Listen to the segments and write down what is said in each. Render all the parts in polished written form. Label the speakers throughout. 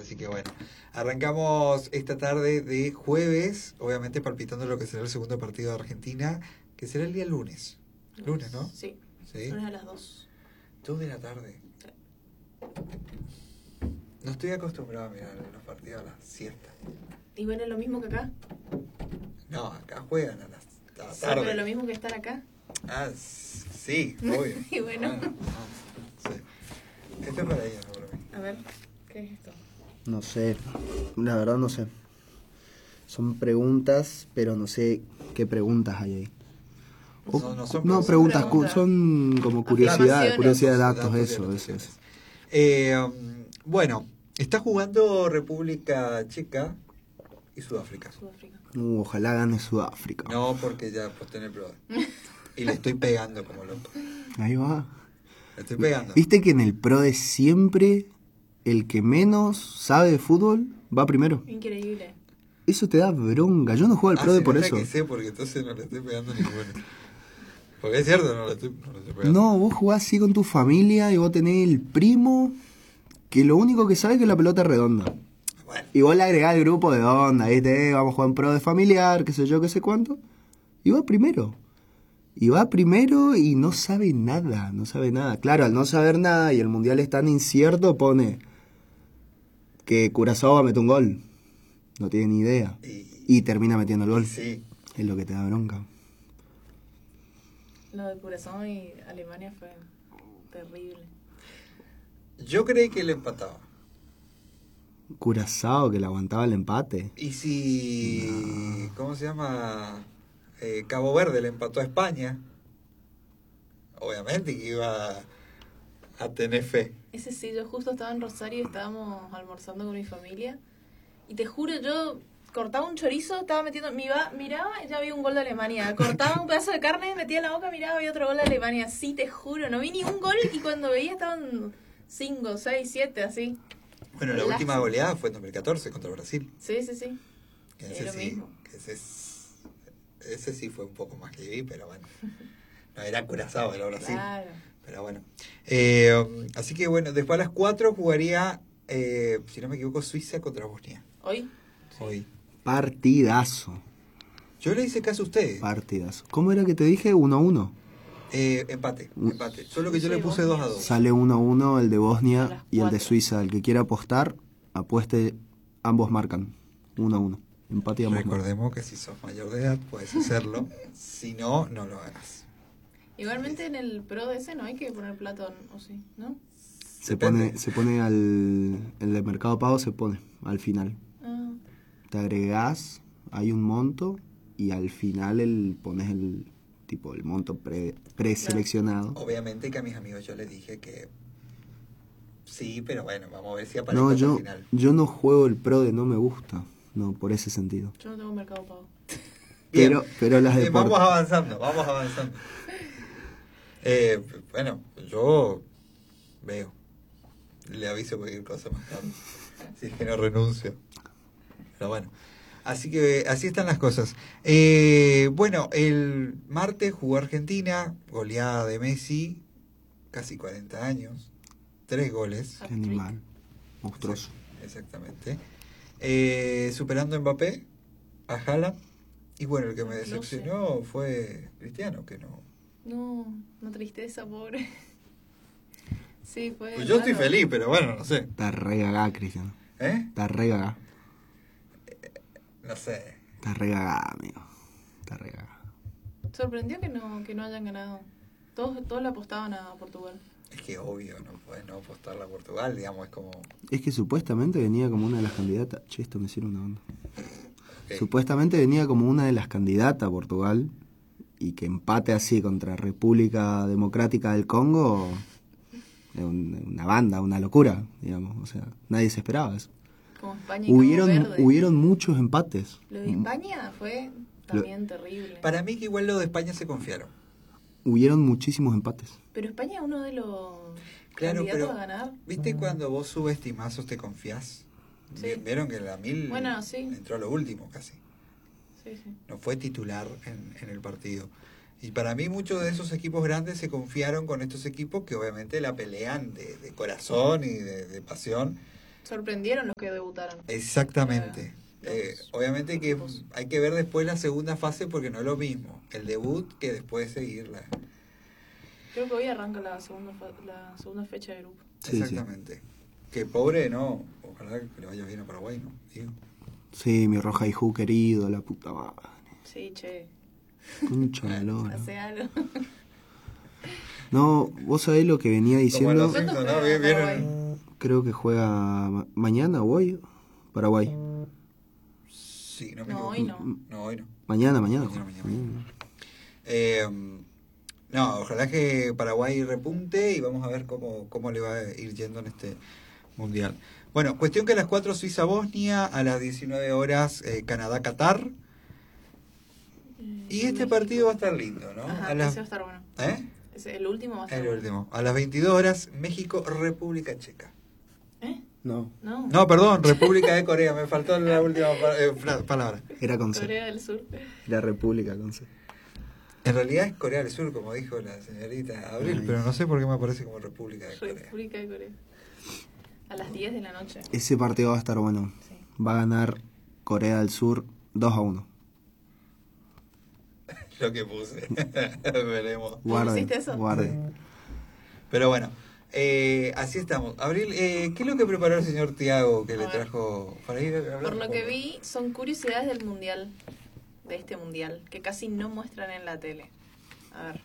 Speaker 1: Así que bueno, arrancamos esta tarde de jueves, obviamente palpitando lo que será el segundo partido de Argentina, que será el día lunes. Lunes, ¿no?
Speaker 2: Sí.
Speaker 1: Sí.
Speaker 2: Lunes a las 2.
Speaker 1: 2 de la tarde.
Speaker 2: Sí.
Speaker 1: No estoy acostumbrado a mirar los partidos a la siesta.
Speaker 2: ¿Y bueno, es lo mismo que acá?
Speaker 1: No, acá juegan a la
Speaker 2: Sí,
Speaker 1: tarde.
Speaker 2: pero lo mismo que estar acá.
Speaker 1: Ah, sí, obvio.
Speaker 2: Y bueno.
Speaker 1: Sí. Esto es para ella, no para mí.
Speaker 2: A ver, ¿qué es esto?
Speaker 3: No sé, la verdad no sé. Son preguntas, pero no sé qué preguntas hay ahí.
Speaker 1: No son
Speaker 3: No,
Speaker 1: preguntas.
Speaker 3: preguntas, son como
Speaker 2: Afirmaciones.
Speaker 3: curiosidad de datos,
Speaker 1: Datos y
Speaker 3: eso.
Speaker 1: anotaciones. Bueno, está jugando República Checa y Sudáfrica.
Speaker 2: Sudáfrica.
Speaker 3: Ojalá gane Sudáfrica.
Speaker 1: No, porque ya posté en el pro. Y le estoy pegando como loco.
Speaker 3: Ahí va.
Speaker 1: Le estoy pegando.
Speaker 3: ¿Viste que en el PRODE siempre el que menos sabe de fútbol va primero?
Speaker 2: Increíble.
Speaker 3: Eso te da bronca. Yo no juego al PRODE por eso.
Speaker 1: Que sé, porque entonces no le estoy pegando ninguno. Porque es cierto, no le estoy pegando.
Speaker 3: No, vos jugás así con tu familia y vos tenés el primo que lo único que sabe es que la pelota es redonda.
Speaker 1: Bueno,
Speaker 3: Y vos le agregás el grupo de onda, ¿viste? Vamos a jugar un PRODE familiar, qué sé yo, qué sé cuánto. Y va primero. Y va primero y no sabe nada, no sabe nada. Claro, al no saber nada y el mundial es tan incierto, pone que Curazao va a meter un gol. No tiene ni idea. Y termina metiendo el gol.
Speaker 1: sí.
Speaker 3: Es lo que te da bronca.
Speaker 2: Lo de Curazao y Alemania fue terrible.
Speaker 1: Yo creí que le empataba.
Speaker 3: Curazao, que le aguantaba el empate.
Speaker 1: Y si... ¿Cómo se llama? Cabo Verde le empató a España. Obviamente que iba a tener fe.
Speaker 2: Ese sí, yo justo estaba en Rosario y estábamos almorzando con mi familia. Y te juro, yo cortaba un chorizo, estaba metiendo... miraba y ya había un gol de Alemania. Cortaba un pedazo de carne, metía en la boca, miraba y había otro gol de Alemania. Sí, te juro, no vi ni un gol y cuando veía estaban 5, 6, 7, así.
Speaker 1: Bueno, la última goleada fue en 2014 contra Brasil.
Speaker 2: Sí, sí, sí.
Speaker 1: Que
Speaker 2: Es lo mismo.
Speaker 1: Ese sí fue un poco más que vi, pero bueno. No era Curazao, era Brasil.
Speaker 2: Claro.
Speaker 1: Pero bueno. Así que bueno, después a las 4 jugaría, si no me equivoco, Suiza contra Bosnia.
Speaker 2: ¿Hoy?
Speaker 1: Hoy.
Speaker 3: Partidazo.
Speaker 1: Yo le hice caso a ustedes.
Speaker 3: Partidazo. ¿Cómo era que te dije? 1-1.
Speaker 1: Empate. Solo que yo le puse 2-2.
Speaker 3: Sale 1-1 el de
Speaker 2: A
Speaker 3: Bosnia
Speaker 2: las
Speaker 3: y el de
Speaker 2: 4.
Speaker 3: Suiza. El que quiera apostar, apueste, ambos marcan. 1-1. Empate y ambos marcan.
Speaker 1: Recordemos que si sos mayor de edad puedes hacerlo. Si no, no lo hagas.
Speaker 2: Igualmente en el Pro de ese no hay que poner plata, ¿o sí? ¿No?
Speaker 3: Se
Speaker 1: Depende.
Speaker 3: pone el de Mercado Pago se pone al final.
Speaker 2: Ah,
Speaker 3: Te agregás, hay un monto y al final pones el monto preseleccionado.
Speaker 1: Obviamente que a mis amigos yo les dije que sí, pero bueno, vamos a ver si aparece
Speaker 3: No,
Speaker 1: al
Speaker 3: yo
Speaker 1: final.
Speaker 3: no juego el PRODE, no me gusta. No, por ese sentido.
Speaker 2: yo no tengo Mercado Pago.
Speaker 1: Bien.
Speaker 3: Pero las de
Speaker 1: Vamos avanzando. Bueno, yo veo. Le aviso cualquier cosa más tarde. Si es que no renuncio. Pero bueno. Así que así están las cosas. Bueno, el martes jugó Argentina, goleada de Messi, casi 40 años, 3 goles.
Speaker 3: Qué animal. Monstruoso.
Speaker 1: Exactamente. Superando a Mbappé, a Haaland. Y bueno, el que me decepcionó fue Cristiano, que no.
Speaker 2: No, una tristeza, pobre. Sí, fue.
Speaker 1: Pues yo estoy
Speaker 2: raro.
Speaker 1: feliz, pero bueno, no sé.
Speaker 3: Está re gagá, Cristiano. Está re gagá.
Speaker 1: No sé.
Speaker 3: Está re gagá, amigo. Está re gagá.
Speaker 2: Sorprendió que no hayan ganado. Todos le apostaban a Portugal.
Speaker 1: Es que obvio, no puedes no apostarle a Portugal, digamos, es como...
Speaker 3: Es que supuestamente venía como una de las candidatas. Che, esto me hicieron una onda.
Speaker 1: Okay.
Speaker 3: Supuestamente venía como una de las candidatas a Portugal y que empate así contra República Democrática del Congo es una banda, una locura, digamos. O sea, nadie se esperaba eso.
Speaker 2: Como España y Cabo Verde.
Speaker 3: Hubieron muchos empates.
Speaker 2: Lo de España fue también terrible.
Speaker 1: Para mí que igual lo de España se confiaron.
Speaker 3: Hubieron muchísimos empates.
Speaker 2: Pero España es uno de los
Speaker 1: Claro,
Speaker 2: candidatos
Speaker 1: pero
Speaker 2: a ganar.
Speaker 1: ¿viste cuando vos subestimás o te confías?
Speaker 2: Sí.
Speaker 1: Vieron que la Mil
Speaker 2: Bueno, sí.
Speaker 1: entró a lo último casi.
Speaker 2: Sí, sí.
Speaker 1: No fue titular en el partido. Y para mí muchos de esos equipos grandes se confiaron con estos equipos que obviamente la pelean de corazón y de pasión.
Speaker 2: Sorprendieron los que debutaron.
Speaker 1: Exactamente.
Speaker 2: Los
Speaker 1: Obviamente que
Speaker 2: equipos.
Speaker 1: hay que ver después la segunda fase porque no es lo mismo el debut que después seguirla.
Speaker 2: Creo que hoy arranca la segunda fecha de grupo.
Speaker 3: Sí,
Speaker 1: Exactamente. Que pobre, no. Ojalá que le vaya bien a Paraguay, ¿no? Digo.
Speaker 3: Sí, mi Roja Hijú querido, la puta madre.
Speaker 2: Sí, che.
Speaker 3: Concha de la lora.
Speaker 2: Hace algo.
Speaker 3: No, vos sabés lo que venía
Speaker 1: Como
Speaker 3: diciendo.
Speaker 1: los Simpsons, ¿no? Bien, bien.
Speaker 3: Creo que juega mañana o hoy. Paraguay.
Speaker 1: Sí, no me
Speaker 2: No,
Speaker 1: equivoco.
Speaker 2: hoy no.
Speaker 1: No, hoy no.
Speaker 3: Mañana.
Speaker 1: Mañana. No, ojalá que Paraguay repunte y vamos a ver cómo le va a ir yendo en este mundial. Bueno, cuestión que a las 4 Suiza-Bosnia, a las 19 horas Canadá-Qatar. Y este partido va a estar lindo, ¿no?
Speaker 2: Ajá,
Speaker 1: a las...
Speaker 2: ese va a estar bueno.
Speaker 1: ¿Eh?
Speaker 2: El último va a estar
Speaker 1: El
Speaker 2: bueno.
Speaker 1: último. A las 22 horas México-República Checa.
Speaker 2: ¿Eh?
Speaker 3: No,
Speaker 2: No.
Speaker 1: No, perdón, República de Corea. Me faltó la última palabra.
Speaker 3: era con C.
Speaker 2: Corea del Sur.
Speaker 3: Era República con C.
Speaker 1: En realidad es Corea del Sur, como dijo la señorita Abril, pero no sé por qué me aparece como República de Corea.
Speaker 2: República de Corea. A las 10 de la noche.
Speaker 3: Ese partido va a estar bueno.
Speaker 2: Sí.
Speaker 3: Va a ganar Corea del Sur 2-1.
Speaker 1: Lo que puse. Veremos.
Speaker 3: Guarde,
Speaker 2: ¿Hiciste eso?
Speaker 3: guarde.
Speaker 1: Pero bueno, así estamos. Abril, ¿qué es lo que preparó el señor Tiago que
Speaker 2: A
Speaker 1: le
Speaker 2: ver.
Speaker 1: trajo para ir a hablar?
Speaker 2: Por lo
Speaker 1: un
Speaker 2: que
Speaker 1: poco?
Speaker 2: vi, son curiosidades del mundial. De este mundial. Que casi no muestran en la tele. A ver.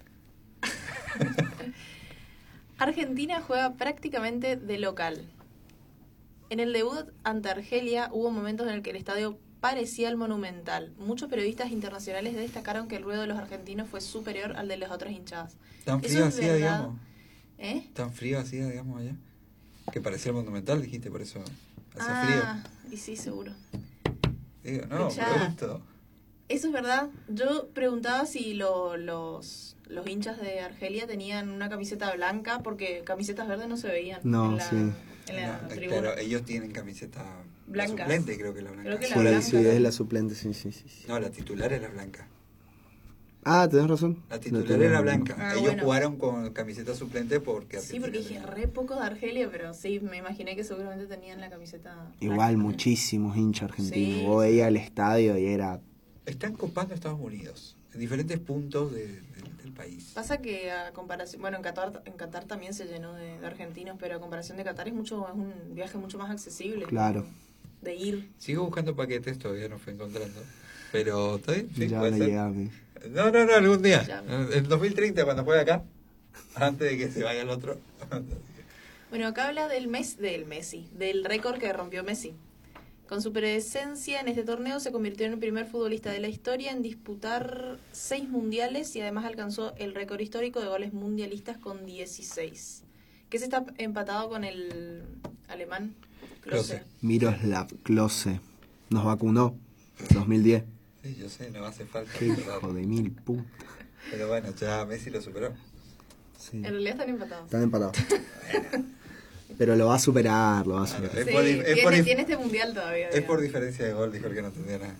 Speaker 2: Argentina juega prácticamente de local. En el debut ante Argelia hubo momentos en el que el estadio parecía el Monumental. Muchos periodistas internacionales destacaron que el ruedo de los argentinos fue superior al de las otras hinchadas.
Speaker 1: ¿Tan
Speaker 2: Eso
Speaker 1: frío
Speaker 2: es
Speaker 1: hacía,
Speaker 2: verdad.
Speaker 1: digamos?
Speaker 2: ¿Eh?
Speaker 1: ¿Tan frío hacía, digamos, allá? Que parecía el Monumental, dijiste, por eso hacía
Speaker 2: Y sí, seguro.
Speaker 1: frío. Digo, no,
Speaker 2: Ya.
Speaker 1: pregunto.
Speaker 2: Eso es verdad. Yo preguntaba si los hinchas de Argelia tenían una camiseta blanca, porque camisetas verdes no se veían
Speaker 3: No,
Speaker 2: en la,
Speaker 3: sí.
Speaker 2: en la
Speaker 1: No,
Speaker 2: tribuna.
Speaker 1: claro, ellos tienen camiseta
Speaker 2: Blancas.
Speaker 1: suplente, creo que la blanca.
Speaker 2: Creo que la
Speaker 3: Sí,
Speaker 2: blanca,
Speaker 3: sí,
Speaker 2: ¿no?
Speaker 3: es la suplente, sí.
Speaker 1: No, la titular es la blanca.
Speaker 3: Ah, tenés razón.
Speaker 1: La
Speaker 3: No
Speaker 1: titular
Speaker 3: tenés
Speaker 1: es la
Speaker 3: razón.
Speaker 1: blanca.
Speaker 2: Ah,
Speaker 1: ellos
Speaker 2: bueno.
Speaker 1: jugaron con camiseta suplente porque
Speaker 2: Sí, porque
Speaker 1: Argentina
Speaker 2: dije
Speaker 1: tenía.
Speaker 2: re pocos de Argelia, pero sí, me imaginé que seguramente tenían la camiseta
Speaker 3: Igual,
Speaker 2: blanca.
Speaker 3: muchísimos hinchas argentinos.
Speaker 2: Sí,
Speaker 3: Vos
Speaker 2: sí.
Speaker 3: veías el estadio y era...
Speaker 1: Están copando Estados Unidos en diferentes puntos del país.
Speaker 2: Pasa que a comparación, bueno, en Qatar también se llenó de argentinos, pero a comparación de Qatar es un viaje mucho más accesible.
Speaker 3: Claro.
Speaker 2: De ir.
Speaker 1: Sigo buscando paquetes, todavía no fui encontrando. Pero, ¿está bien? Sí,
Speaker 3: ya
Speaker 1: puede
Speaker 3: le
Speaker 1: ser.
Speaker 3: llegaba.
Speaker 1: No, algún día.
Speaker 2: Ya.
Speaker 1: En 2030, cuando juegue acá, antes de que se vaya el otro.
Speaker 2: Bueno, acá habla del Messi, del récord que rompió Messi. Con su presencia en este torneo se convirtió en el primer futbolista de la historia en disputar 6 mundiales y además alcanzó el récord histórico de goles mundialistas con 16. Que se está empatado con el alemán Klose.
Speaker 3: Miroslav Klose. Nos vacunó. 2010.
Speaker 1: Sí, yo sé, no hace falta.
Speaker 3: Qué
Speaker 1: recordar.
Speaker 3: hijo de mil puta.
Speaker 1: Pero bueno, ya Messi lo superó.
Speaker 3: Sí.
Speaker 2: En realidad están empatados.
Speaker 3: Están empatados. Pero lo va a superar, lo va a
Speaker 1: Claro,
Speaker 3: superar.
Speaker 1: es por dif- es por dif-
Speaker 2: tiene este mundial todavía.
Speaker 1: Es por
Speaker 2: digamos.
Speaker 1: diferencia de gol, dijo el que no entendía nada.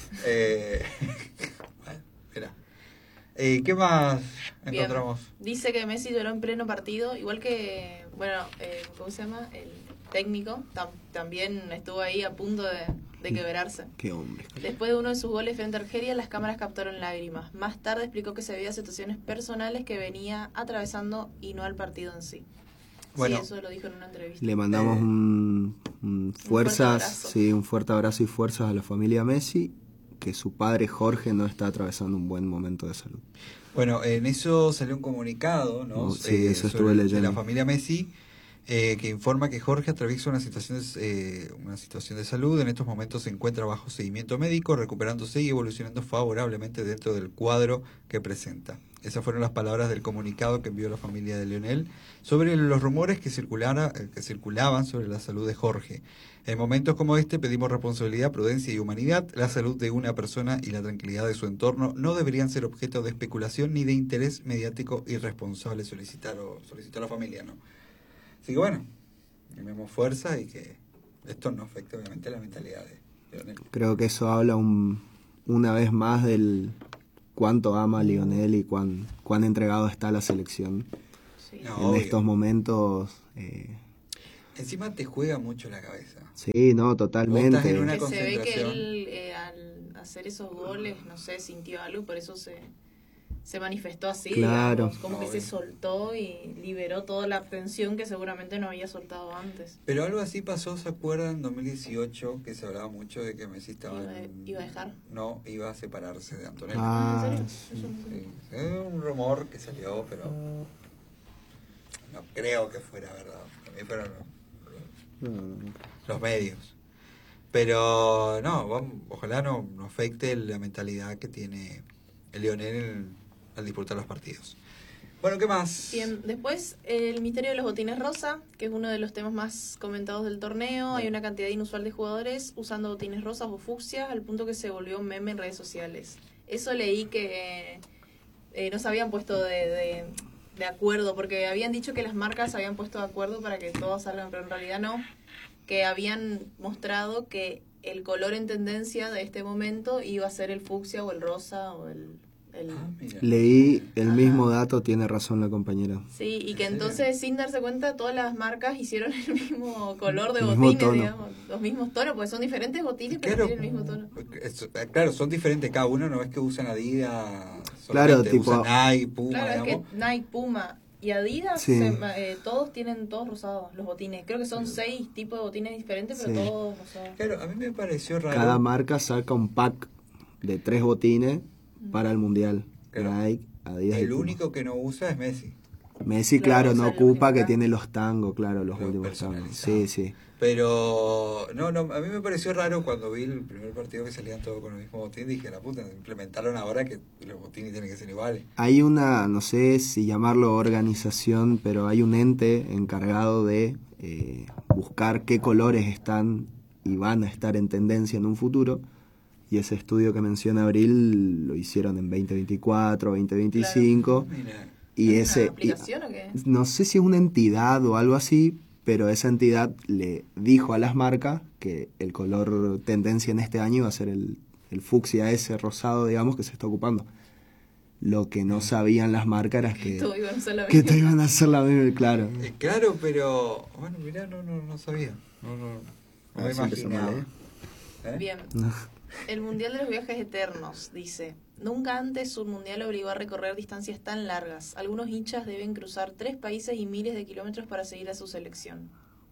Speaker 1: Bueno, mira. ¿Qué más
Speaker 2: Bien.
Speaker 1: encontramos?
Speaker 2: Dice que Messi lloró en pleno partido, igual que, bueno, ¿cómo se llama? El técnico también estuvo ahí a punto de quebrarse.
Speaker 3: Qué hombre.
Speaker 2: Después de uno de sus goles frente a Argelia, las cámaras captaron lágrimas. Más tarde explicó que se debía a situaciones personales que venía atravesando y no al partido en sí.
Speaker 1: Bueno.
Speaker 2: Sí, eso lo dijo en una entrevista.
Speaker 3: Le mandamos un
Speaker 2: fuerte
Speaker 3: fuerzas,
Speaker 2: abrazo.
Speaker 3: sí, un fuerte abrazo y fuerzas a la familia Messi, que su padre Jorge no está atravesando un buen momento de salud.
Speaker 1: Bueno, en eso salió un comunicado, ¿no?
Speaker 3: Sí, eso estuve
Speaker 1: sobre-
Speaker 3: leyendo.
Speaker 1: de la familia Messi, que informa que Jorge atraviesa una situación de salud. En estos momentos se encuentra bajo seguimiento médico, recuperándose y evolucionando favorablemente dentro del cuadro que presenta. Esas fueron las palabras del comunicado que envió la familia de Lionel sobre los rumores que circulaban sobre la salud de Jorge. En momentos como este pedimos responsabilidad, prudencia y humanidad. La salud de una persona y la tranquilidad de su entorno no deberían ser objeto de especulación ni de interés mediático irresponsable, solicitó la familia, ¿no? Así que bueno, tenemos fuerza y que esto no afecte obviamente la mentalidad de Lionel.
Speaker 3: Creo que eso habla una vez más del cuánto ama a Lionel y cuán entregado está a la selección.
Speaker 2: Sí.
Speaker 1: No,
Speaker 3: En
Speaker 1: obvio.
Speaker 3: estos momentos
Speaker 1: Encima te juega mucho la cabeza.
Speaker 3: Sí, no,
Speaker 1: Vos estás
Speaker 3: totalmente.
Speaker 1: en una
Speaker 2: Que se ve que
Speaker 1: concentración.
Speaker 2: él al hacer esos goles, no sé, sintió algo, por eso se manifestó así,
Speaker 3: Claro.
Speaker 2: digamos, como que se soltó y liberó toda la tensión que seguramente no había soltado antes.
Speaker 1: Pero algo así pasó, ¿se acuerdan? En 2018, que se hablaba mucho de que Messi estaba...
Speaker 2: Iba a dejar.
Speaker 1: No, iba a separarse de Antonella.
Speaker 3: Ah,
Speaker 2: ¿En serio?
Speaker 3: sí.
Speaker 2: Eso no sabía.
Speaker 1: Sí, es un rumor que salió, pero no creo que fuera verdad. También fueron los medios. Pero no, ojalá no afecte la mentalidad que tiene el Lionel al disputar los partidos. Bueno, ¿qué más?
Speaker 2: Bien, después el misterio de los botines rosa, que es uno de los temas más comentados del torneo. Hay una cantidad inusual de jugadores usando botines rosas o fucsias al punto que se volvió un meme en redes sociales. Eso leí que no se habían puesto de acuerdo, porque habían dicho que las marcas se habían puesto de acuerdo para que todos salgan, pero en realidad no, que habían mostrado que el color en tendencia de este momento iba a ser el fucsia o el rosa o el
Speaker 1: Mira.
Speaker 3: Leí el
Speaker 2: Ajá.
Speaker 3: mismo dato, tiene razón la compañera.
Speaker 2: Sí, y que
Speaker 1: ¿En serio?
Speaker 2: entonces, sin darse cuenta, todas las marcas hicieron el mismo color de
Speaker 3: El mismo
Speaker 2: botines,
Speaker 3: tono.
Speaker 2: digamos, los mismos tonos, porque son diferentes botines, pero
Speaker 1: Claro,
Speaker 2: tienen el mismo tono.
Speaker 1: claro, son diferentes cada uno, no es que usan Adidas,
Speaker 3: Claro,
Speaker 1: solamente
Speaker 3: tipo-
Speaker 1: usan Nike, Puma,
Speaker 2: Claro, es que
Speaker 1: digamos.
Speaker 2: Nike, Puma y Adidas,
Speaker 3: Sí.
Speaker 2: todos tienen todos rosados, los botines. Creo que son 6 tipos de botines diferentes, pero
Speaker 3: Sí.
Speaker 2: todos rosados.
Speaker 1: Claro, a mí me pareció raro.
Speaker 3: Cada marca saca un pack de 3 botines para el mundial.
Speaker 1: Claro.
Speaker 3: Nike, Adidas y
Speaker 1: El
Speaker 3: Puma.
Speaker 1: único que no usa es Messi.
Speaker 3: Messi,
Speaker 2: Lo
Speaker 3: claro,
Speaker 2: usa
Speaker 3: no
Speaker 2: el
Speaker 3: ocupa,
Speaker 2: último
Speaker 3: que
Speaker 2: acá.
Speaker 3: tiene los tangos, claro, los
Speaker 1: Lo
Speaker 3: últimos tangos.
Speaker 1: personalizado.
Speaker 3: Sí, sí.
Speaker 1: Pero, no, a mí me pareció raro cuando vi el primer partido que salían todos con el mismo botín. Dije, la puta, implementaron ahora que los botines tienen que ser iguales.
Speaker 3: Hay una, no sé si llamarlo organización, pero hay un ente encargado de buscar qué colores están y van a estar en tendencia en un futuro. Y ese estudio que menciona Abril lo hicieron en 2024, 2025.
Speaker 1: Mira,
Speaker 3: Y
Speaker 2: ¿Es
Speaker 3: ese,
Speaker 2: una aplicación o qué?
Speaker 3: no sé si es una entidad o algo así, pero esa entidad le dijo a las marcas que el color tendencia en este año iba a ser el fucsia ese rosado, digamos, que se está ocupando. Lo que no sabían las marcas era que
Speaker 2: Todos iban a usar la
Speaker 3: te
Speaker 2: misma.
Speaker 3: iban a hacer la misma, claro.
Speaker 1: claro, pero, bueno, mirá, no sabía. No me
Speaker 3: sí empezó
Speaker 1: imaginaba.
Speaker 3: mal,
Speaker 1: ¿Eh?
Speaker 2: Bien. El Mundial de los Viajes Eternos, dice. Nunca antes un mundial obligó a recorrer distancias tan largas. Algunos hinchas deben cruzar 3 países y miles de kilómetros para seguir a su selección.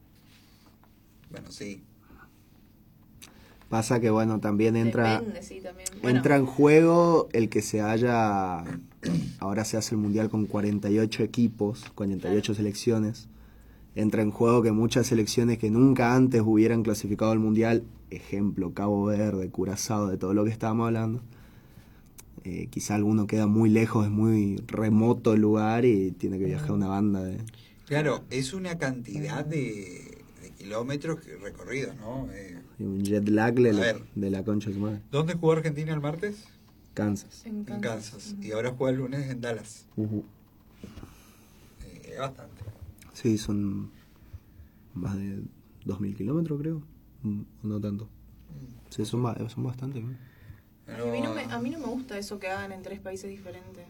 Speaker 1: Bueno, sí.
Speaker 3: Pasa que, bueno, también entra...
Speaker 2: Depende, sí, también. Bueno,
Speaker 3: Entra en juego el que se haya... Ahora se hace el mundial con 48 equipos, 48 selecciones. Entra en juego que muchas selecciones que nunca antes hubieran clasificado al mundial, ejemplo, Cabo Verde, Curazao, de todo lo que estábamos hablando, quizá alguno queda muy lejos, es muy remoto el lugar y tiene que viajar una banda de...
Speaker 1: Claro, es una cantidad de kilómetros recorridos, ¿no?
Speaker 3: Un jet lag
Speaker 1: A ver.
Speaker 3: de la concha de su madre.
Speaker 1: ¿Dónde jugó Argentina el martes?
Speaker 3: Kansas.
Speaker 2: en
Speaker 1: En Kansas. Y ahora juega el lunes en Dallas.
Speaker 3: Ujú.
Speaker 1: Bastante.
Speaker 3: Sí, son más de 2.000 kilómetros, creo. No tanto. Sí, son bastante. ¿No?
Speaker 2: a mí no me gusta eso que hagan en 3 países diferentes.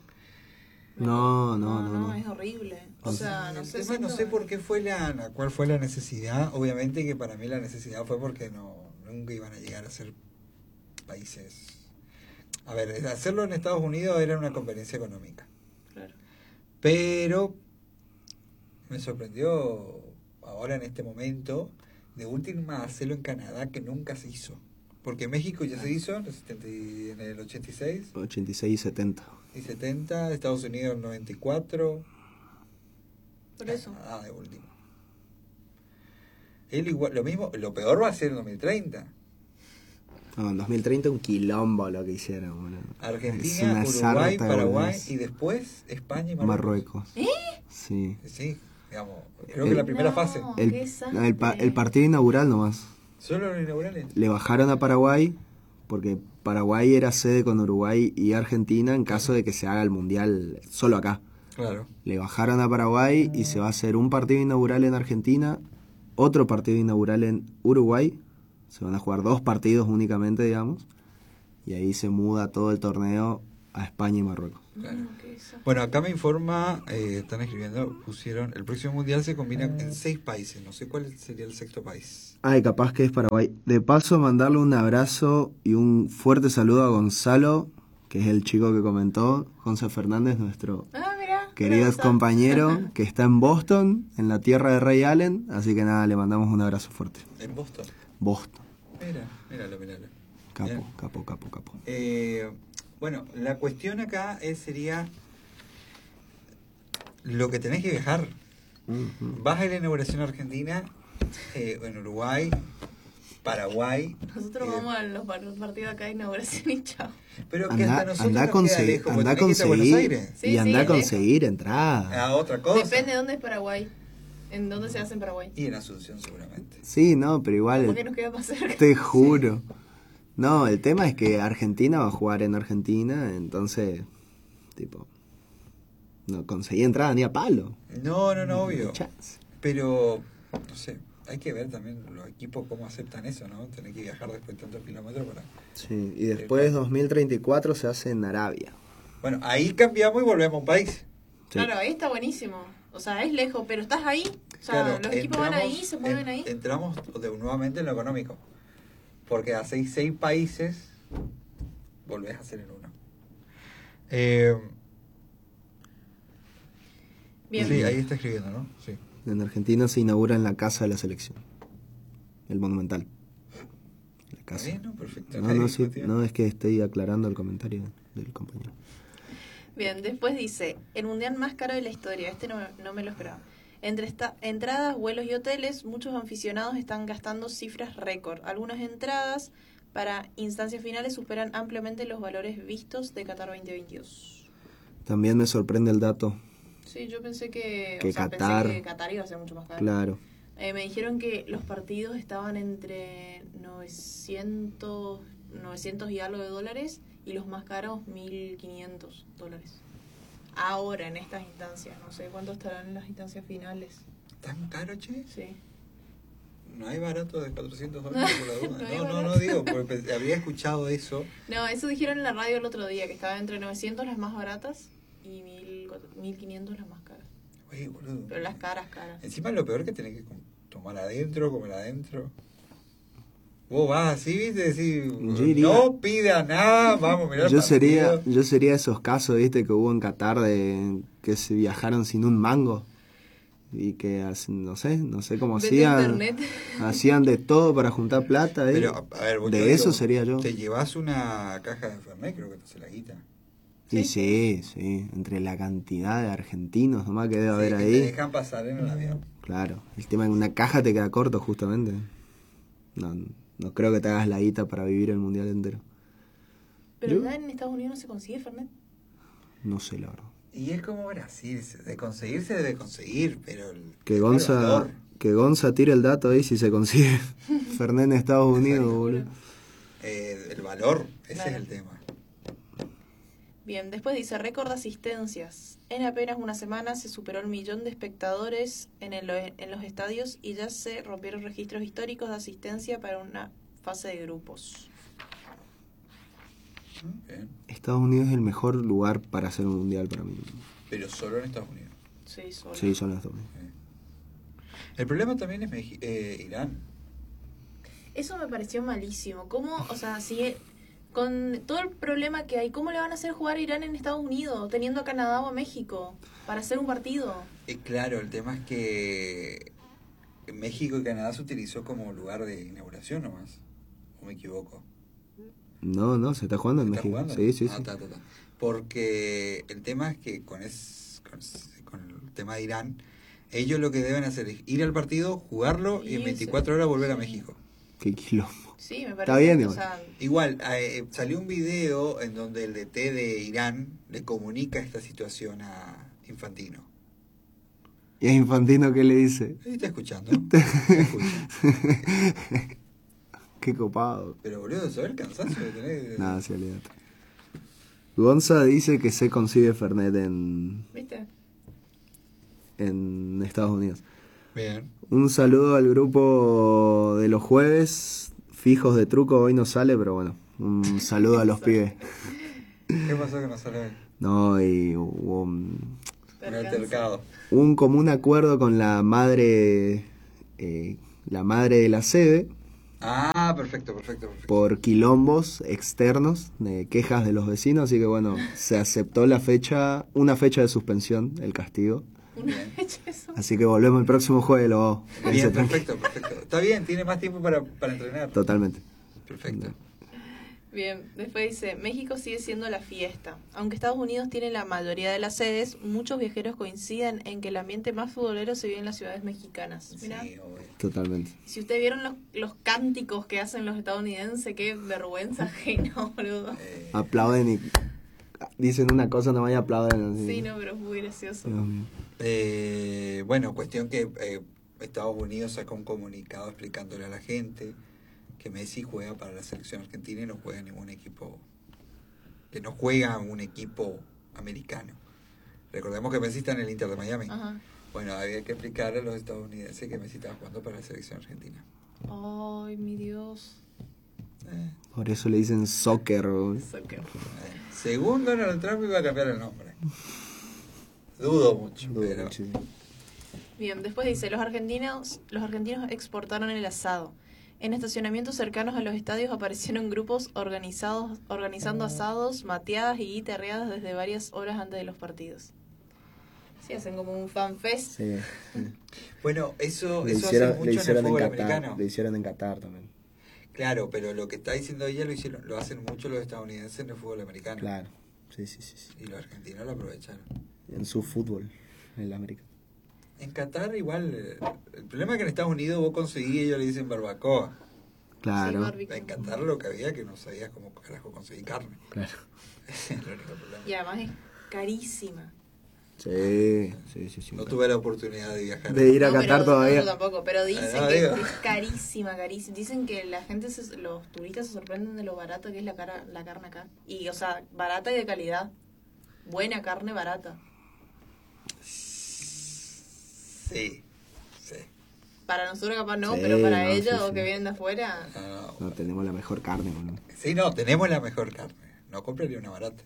Speaker 3: No.
Speaker 2: Es horrible. O sea, no
Speaker 1: El
Speaker 2: sé.
Speaker 1: tema, no sé por qué cuál fue la necesidad. Obviamente que para mí la necesidad fue porque nunca iban a llegar a ser países. A ver, hacerlo en Estados Unidos era una conveniencia económica.
Speaker 2: Claro.
Speaker 1: Pero me sorprendió ahora en este momento, de última, hacerlo en Canadá, que nunca se hizo. Porque México ya se hizo en el 86
Speaker 3: 86 y 70.
Speaker 1: y 70, Estados Unidos en 94.
Speaker 2: Por eso.
Speaker 1: Canadá de último. Él igual, lo mismo, lo peor va a ser en 2030.
Speaker 3: No, en 2030 un quilombo lo que hicieron. Boludo. Es
Speaker 1: Argentina,
Speaker 3: una
Speaker 1: Uruguay,
Speaker 3: sarta,
Speaker 1: Paraguay
Speaker 3: boludo.
Speaker 1: y después España y Marruecos.
Speaker 3: Marruecos. Sí.
Speaker 1: Sí, digamos, creo que la primera
Speaker 2: No.
Speaker 1: fase.
Speaker 3: El,
Speaker 2: qué
Speaker 3: el partido inaugural nomás.
Speaker 1: Solo los inaugurales.
Speaker 3: Le bajaron a Paraguay porque Paraguay era sede con Uruguay y Argentina en caso de que se haga el mundial solo acá.
Speaker 1: Claro.
Speaker 3: Le bajaron a Paraguay y se va a hacer un partido inaugural en Argentina, otro partido inaugural en Uruguay. Se van a jugar 2 partidos únicamente, digamos. Y ahí se muda todo el torneo a España y Marruecos.
Speaker 1: Claro.
Speaker 2: ¿qué es eso?
Speaker 1: Bueno, acá me informa, están escribiendo, pusieron, el próximo mundial se combina en 6 países, no sé cuál sería el sexto país.
Speaker 3: Ay, capaz que es Paraguay. De paso, mandarle un abrazo y un fuerte saludo a Gonzalo, que es el chico que comentó, Gonzalo Fernández, nuestro
Speaker 2: Mira.
Speaker 3: querido compañero, que está en Boston, en la tierra de Ray Allen. Así que nada, le mandamos un abrazo fuerte.
Speaker 1: En Boston.
Speaker 3: Boston.
Speaker 1: Míralo.
Speaker 3: Capo,
Speaker 1: Bien.
Speaker 3: capo.
Speaker 1: Bueno, la cuestión acá sería lo que tenés que viajar. Vas a ir a la inauguración argentina, en Uruguay, Paraguay.
Speaker 2: Nosotros vamos a los partidos acá de inauguración y chao.
Speaker 1: Pero que hasta nosotros
Speaker 3: Anda a
Speaker 1: nos queda lejos, porque
Speaker 3: conseguir,
Speaker 1: tenés que irte a Buenos Aires.
Speaker 2: Sí,
Speaker 3: y anda a
Speaker 2: lejos.
Speaker 3: conseguir entrada.
Speaker 1: A otra cosa.
Speaker 2: Depende de dónde es Paraguay. ¿En dónde se hace en Paraguay?
Speaker 1: Y en Asunción seguramente.
Speaker 3: Sí, no, pero igual,
Speaker 2: ¿Por qué nos queda más cerca?
Speaker 3: te juro. No, el tema es que Argentina va a jugar en Argentina, entonces, tipo, no conseguí entrada ni a palo.
Speaker 1: No, obvio.
Speaker 3: Chance.
Speaker 1: Pero, no sé, hay que ver también los equipos cómo aceptan eso, ¿no? Tener que viajar después de tantos kilómetros para...
Speaker 3: Sí, y después 2034 se hace en Arabia.
Speaker 1: Bueno, ahí cambiamos y volvemos a un país.
Speaker 3: Sí.
Speaker 2: Claro, ahí está buenísimo. O sea, es lejos, pero estás ahí. O sea,
Speaker 1: Claro,
Speaker 2: los equipos van ahí, se mueven ahí.
Speaker 1: Entramos nuevamente en lo económico. Porque a 6 países volvés a hacer en uno.
Speaker 2: Bien.
Speaker 1: Sí, ahí está escribiendo, ¿no? Sí.
Speaker 3: En Argentina se inaugura en la casa de la selección. El Monumental. La
Speaker 1: ¿Está
Speaker 3: casa.
Speaker 1: bien, no? Perfecto.
Speaker 3: No, es que estoy aclarando el comentario del compañero.
Speaker 2: Bien, después dice, el mundial más caro de la historia. Este no me lo esperaba. Entre entradas, vuelos y hoteles, muchos aficionados están gastando cifras récord. Algunas entradas para instancias finales superan ampliamente los valores vistos de Qatar 2022.
Speaker 3: También me sorprende el dato.
Speaker 2: Sí, yo pensé que
Speaker 3: Qatar,
Speaker 2: pensé que Qatar iba a ser mucho más caro.
Speaker 3: Claro.
Speaker 2: Me dijeron que los partidos estaban entre 900 y algo de dólares y los más caros $1.500. Ahora, en estas instancias, no sé cuánto estarán en las instancias finales.
Speaker 1: ¿Tan caro, che?
Speaker 2: Sí.
Speaker 1: No hay barato de $400 por la duda.
Speaker 2: No hay
Speaker 1: No,
Speaker 2: barato.
Speaker 1: digo, porque había escuchado eso.
Speaker 2: No, eso dijeron en la radio el otro día, que estaba entre 900 las más baratas y 1.500 las más caras.
Speaker 1: Oye, boludo.
Speaker 2: Pero las caras.
Speaker 1: Encima lo peor que tenés que tomar adentro, comer adentro. Vos vas así, viste, decís,
Speaker 3: Yo iría-
Speaker 1: no pida nada, vamos a mirar el
Speaker 3: Yo
Speaker 1: partido.
Speaker 3: sería esos casos, viste, que hubo en Qatar de que se viajaron sin un mango y que no sé cómo
Speaker 2: Vete
Speaker 3: hacían,
Speaker 2: internet.
Speaker 3: hacían de todo para juntar plata,
Speaker 1: Pero, a ver, vos te
Speaker 3: de
Speaker 1: digo,
Speaker 3: eso sería yo.
Speaker 1: Te llevas una caja de Fernet, creo que te se la guita.
Speaker 3: Y sí, entre la cantidad de argentinos nomás que debe
Speaker 1: Sí,
Speaker 3: haber
Speaker 1: que
Speaker 3: ahí.
Speaker 1: te dejan pasar en el avión.
Speaker 3: Claro, el tema en una caja te queda corto justamente. No creo que te hagas la guita para vivir el mundial entero.
Speaker 2: Pero
Speaker 3: ¿Yo?
Speaker 2: acá en Estados Unidos no se consigue Fernet.
Speaker 3: No sé la verdad.
Speaker 1: Y es como Brasil, de conseguirse debe conseguir, pero...
Speaker 3: Que
Speaker 1: el
Speaker 3: Gonza,
Speaker 1: valor.
Speaker 3: tire el dato ahí si se consigue Fernet en Estados Unidos, boludo.
Speaker 1: El valor, ese
Speaker 2: Claro.
Speaker 1: es el tema.
Speaker 2: Bien, después dice récord de asistencias. En apenas una semana se superó el 1.000.000 de espectadores en los estadios y ya se rompieron registros históricos de asistencia para una fase de grupos.
Speaker 1: Bien.
Speaker 3: Estados Unidos es el mejor lugar para hacer un mundial para mí.
Speaker 1: Pero solo en Estados Unidos.
Speaker 2: Sí, solo.
Speaker 3: Sí, son los Estados Unidos.
Speaker 1: El problema también es Irán.
Speaker 2: Eso me pareció malísimo. ¿Cómo, o sea, si con todo el problema que hay, cómo le van a hacer jugar a Irán en Estados Unidos, teniendo a Canadá o a México, para hacer un partido?
Speaker 1: Claro, el tema es que México y Canadá se utilizó como lugar de inauguración nomás. ¿O me equivoco?
Speaker 3: No, se está jugando en
Speaker 1: ¿Está
Speaker 3: México.
Speaker 1: jugando?
Speaker 3: Sí.
Speaker 1: Ta. Porque el tema es que con el tema de Irán, ellos lo que deben hacer es ir al partido, jugarlo y en
Speaker 2: Irse.
Speaker 1: 24 horas volver a México.
Speaker 3: Qué quilombo.
Speaker 2: Sí, me
Speaker 3: Está
Speaker 2: parece.
Speaker 3: bien,
Speaker 2: o
Speaker 3: igual.
Speaker 2: sea,
Speaker 1: Igual, salió un video en donde el DT de Irán le comunica esta situación a Infantino.
Speaker 3: ¿Y a Infantino qué le dice?
Speaker 1: Sí, está escuchando. Está escuchando.
Speaker 3: Qué copado.
Speaker 1: Pero boludo, ¿sabes el cansancio que tenés?
Speaker 3: Nada, sí, olvídate. Gonza dice que se consigue Fernet
Speaker 2: ¿viste?
Speaker 3: en Estados Unidos.
Speaker 1: Bien.
Speaker 3: Un saludo al grupo de los jueves, fijos de truco, hoy no sale, pero bueno, un saludo a los pibes.
Speaker 1: ¿Qué pasó que no sale hoy?
Speaker 3: No, y hubo un
Speaker 1: altercado.
Speaker 3: común acuerdo con la madre de la sede
Speaker 1: Ah, perfecto.
Speaker 3: por quilombos externos de quejas de los vecinos, así que bueno, se aceptó una fecha de suspensión, el castigo.
Speaker 2: Una fecha eso.
Speaker 3: Así que volvemos el próximo jueves, lo
Speaker 1: Bien, perfecto. Está bien, tiene más tiempo para entrenar.
Speaker 3: Totalmente.
Speaker 1: Perfecto.
Speaker 2: Bien, después dice, México sigue siendo la fiesta. Aunque Estados Unidos tiene la mayoría de las sedes, muchos viajeros coinciden en que el ambiente más futbolero se vive en las ciudades mexicanas. Mirá,
Speaker 1: Sí, obvio.
Speaker 3: Totalmente.
Speaker 2: si ustedes vieron los cánticos que hacen los estadounidenses, qué vergüenza ajena, boludo.
Speaker 3: Aplauden y dicen una cosa nomás y aplauden. Así.
Speaker 2: Sí, no, pero es muy gracioso.
Speaker 3: Dios mío.
Speaker 1: Bueno, cuestión que Estados Unidos sacó un comunicado explicándole a la gente que Messi juega para la selección argentina y no juega en ningún equipo, que no juega en un equipo americano. Recordemos que Messi está en el Inter de Miami.
Speaker 2: Ajá.
Speaker 1: Bueno, había que explicarle a los estadounidenses que Messi estaba jugando para la selección argentina.
Speaker 2: Ay, mi Dios.
Speaker 3: Por eso le dicen soccer. ¿No?
Speaker 1: Según Donald Trump iba a cambiar el nombre. Dudo mucho, pero...
Speaker 2: Bien, después dice, los argentinos exportaron el asado. En estacionamientos cercanos a los estadios aparecieron grupos organizando asados, mateadas y guitarreadas desde varias horas antes de los partidos. Sí, hacen como un fanfest.
Speaker 3: Sí.
Speaker 1: Bueno, eso
Speaker 3: Le
Speaker 1: hace mucho en el
Speaker 3: hicieron
Speaker 1: fútbol
Speaker 3: en Qatar,
Speaker 1: americano.
Speaker 3: le hicieron en Qatar también.
Speaker 1: Claro, pero lo que está diciendo ella lo hacen mucho los estadounidenses en el fútbol americano.
Speaker 3: Claro. Sí.
Speaker 1: Y los argentinos lo aprovecharon.
Speaker 3: En su fútbol, en la América.
Speaker 1: En Qatar igual, el problema es que en Estados Unidos vos conseguís, ellos le dicen barbacoa.
Speaker 3: Claro.
Speaker 2: Sí, barbecue.
Speaker 1: En Qatar lo que había que no sabías cómo carajo conseguir carne.
Speaker 3: Claro.
Speaker 1: Ese es el único problema.
Speaker 2: Y además es carísima.
Speaker 3: Sí.
Speaker 1: No tuve la oportunidad de viajar.
Speaker 3: De ir a
Speaker 2: No,
Speaker 3: Qatar
Speaker 2: pero,
Speaker 3: todavía.
Speaker 2: No, yo tampoco, pero dicen
Speaker 1: No,
Speaker 2: que
Speaker 1: digo.
Speaker 2: es carísima. Dicen que la gente, los turistas se sorprenden de lo barato que es la carne acá. Y, o sea, barata y de calidad. Buena carne barata.
Speaker 1: Sí.
Speaker 2: Para nosotros capaz no,
Speaker 3: Sí,
Speaker 2: pero para
Speaker 3: no,
Speaker 2: ellos
Speaker 3: sí.
Speaker 2: que vienen de afuera...
Speaker 3: No, tenemos la mejor carne, boludo.
Speaker 1: Sí, no, tenemos la mejor carne. No compraría una barata.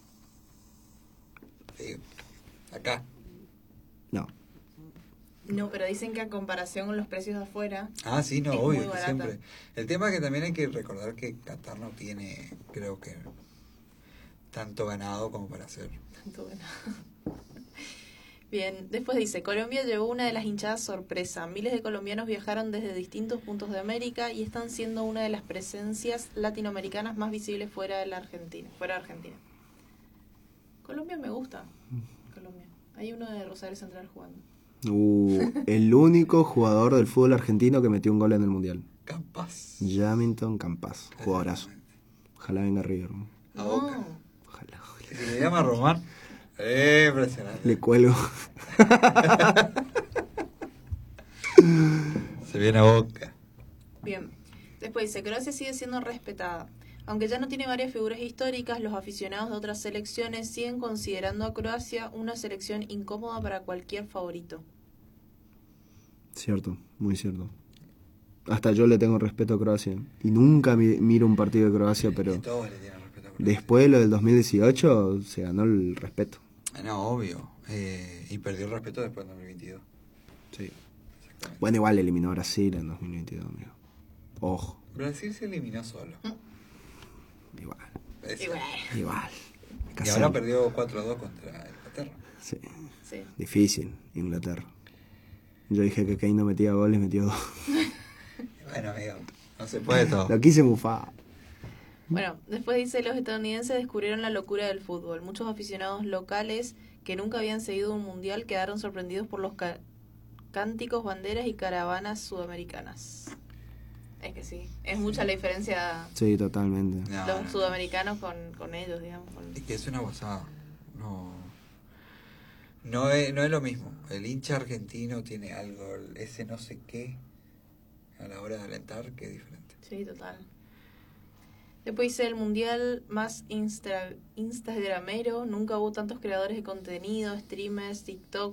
Speaker 1: Sí. Acá.
Speaker 3: No.
Speaker 2: No, pero dicen que a comparación con los precios de afuera...
Speaker 1: Ah, sí, no,
Speaker 2: Es
Speaker 1: obvio,
Speaker 2: muy
Speaker 1: que
Speaker 2: barata.
Speaker 1: siempre. El tema es que también hay que recordar que Qatar no tiene, creo que, tanto ganado como para hacer.
Speaker 2: Tanto bueno. Bien, después dice, Colombia llevó una de las hinchadas sorpresa. Miles de colombianos viajaron desde distintos puntos de América y están siendo una de las presencias latinoamericanas más visibles fuera de Argentina. Colombia me gusta. Colombia. Hay uno de Rosario Central jugando.
Speaker 3: El único jugador del fútbol argentino que metió un gol en el Mundial.
Speaker 1: Capaz.
Speaker 3: Jamilton Campas. Jugadorazo. Ojalá venga River. ¿No?
Speaker 1: A Boca.
Speaker 3: Ojalá.
Speaker 1: Si se llama Román. Impresionante.
Speaker 3: Le cuelgo.
Speaker 1: Se viene a Boca.
Speaker 2: Bien. Después dice, Croacia sigue siendo respetada. Aunque ya no tiene varias figuras históricas, los aficionados de otras selecciones siguen considerando a Croacia una selección incómoda para cualquier favorito.
Speaker 3: Cierto, muy cierto. Hasta yo le tengo respeto a Croacia. Y nunca miro un partido de Croacia, pero
Speaker 1: Todos le tienen respeto a Croacia.
Speaker 3: después de lo del 2018 se ganó el respeto.
Speaker 1: No, obvio. Y perdió el respeto después del 2022.
Speaker 3: Sí.
Speaker 1: Exactamente.
Speaker 3: Bueno, igual eliminó a Brasil en 2022, amigo. Ojo.
Speaker 1: Brasil se eliminó solo.
Speaker 3: Igual.
Speaker 1: Es-
Speaker 3: Igual.
Speaker 1: Y ahora perdió 4-2 contra Inglaterra.
Speaker 3: Sí.
Speaker 2: Sí.
Speaker 3: Difícil, Inglaterra. Yo dije que Kane no metía goles, metió 2.
Speaker 1: Bueno, amigo, no se puede todo.
Speaker 3: Lo quise mufar.
Speaker 2: Bueno, después dice, los estadounidenses descubrieron la locura del fútbol. Muchos aficionados locales que nunca habían seguido un mundial quedaron sorprendidos por los cánticos, banderas y caravanas sudamericanas. Es que sí, es mucha la diferencia
Speaker 3: Sí, totalmente.
Speaker 1: No,
Speaker 2: los
Speaker 1: no,
Speaker 2: sudamericanos con ellos, digamos.
Speaker 1: Es que es una guasada. No es lo mismo. El hincha argentino tiene algo, ese no sé qué, a la hora de alentar, que es diferente.
Speaker 2: Sí, total. Después dice, el mundial más instagramero. Nunca hubo tantos creadores de contenido, streamers,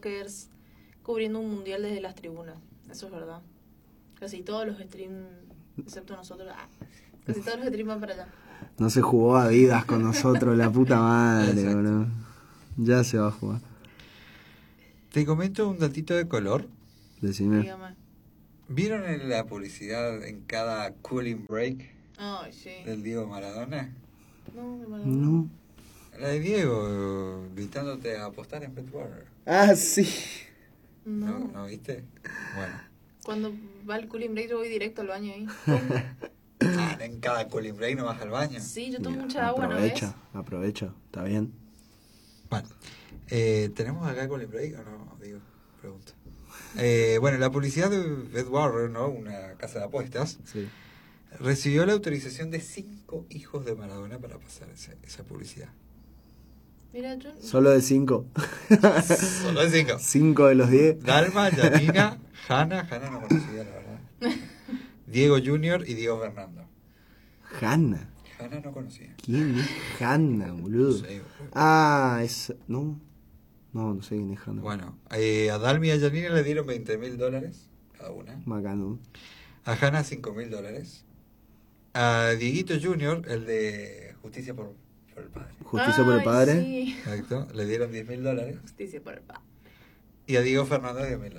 Speaker 2: tiktokers, cubriendo un mundial desde las tribunas. Eso es verdad. Casi todos los streams excepto nosotros. Casi todos los streams van para allá.
Speaker 3: No se jugó Adidas con nosotros, la puta madre,
Speaker 1: Exacto.
Speaker 3: boludo. Ya se va a jugar.
Speaker 1: Te comento un datito de color.
Speaker 3: Decime.
Speaker 2: Dígame.
Speaker 1: ¿Vieron en la publicidad en cada cooling break
Speaker 2: Ay, sí.
Speaker 1: del Diego Maradona?
Speaker 2: No, me malo.
Speaker 3: No.
Speaker 1: La de Diego invitándote a apostar en Betwater.
Speaker 3: Ah, sí.
Speaker 2: No.
Speaker 1: ¿No viste? Bueno.
Speaker 2: Cuando va el cooling break yo voy directo al baño ahí.
Speaker 1: En cada cooling break no vas al baño.
Speaker 2: Sí, yo tomo mucha agua, ¿no ves?
Speaker 3: Aprovecha, está bien.
Speaker 1: Bueno, ¿tenemos acá cooling break o no? Digo, pregunta. Bueno, la publicidad de Betwater, ¿no? Una casa de apuestas,
Speaker 3: Sí.
Speaker 1: recibió la autorización de 5 hijos de Maradona para pasar esa publicidad.
Speaker 2: Mira, yo...
Speaker 3: Solo de 5.
Speaker 1: Solo de 5.
Speaker 3: 5 de los 10.
Speaker 1: Dalma, Yanina, Hanna no conocía, la verdad. Diego Junior y Diego Fernando.
Speaker 3: Hanna.
Speaker 1: Hanna no conocía.
Speaker 3: ¿Quién es Hanna, boludo?
Speaker 1: No sé, boludo.
Speaker 3: Ah, es... No. No sé quién es Hanna.
Speaker 1: Bueno, a Dalma y a Yanina le dieron $20,000 cada una.
Speaker 3: Bacano.
Speaker 1: A Hanna $5,000. A Dieguito Junior, el de Justicia por el Padre.
Speaker 3: Justicia por el
Speaker 2: Ay,
Speaker 3: padre.
Speaker 2: Sí.
Speaker 1: Exacto, le dieron $10,000.
Speaker 2: Justicia por el padre.
Speaker 1: Y a Diego Fernando $10,000.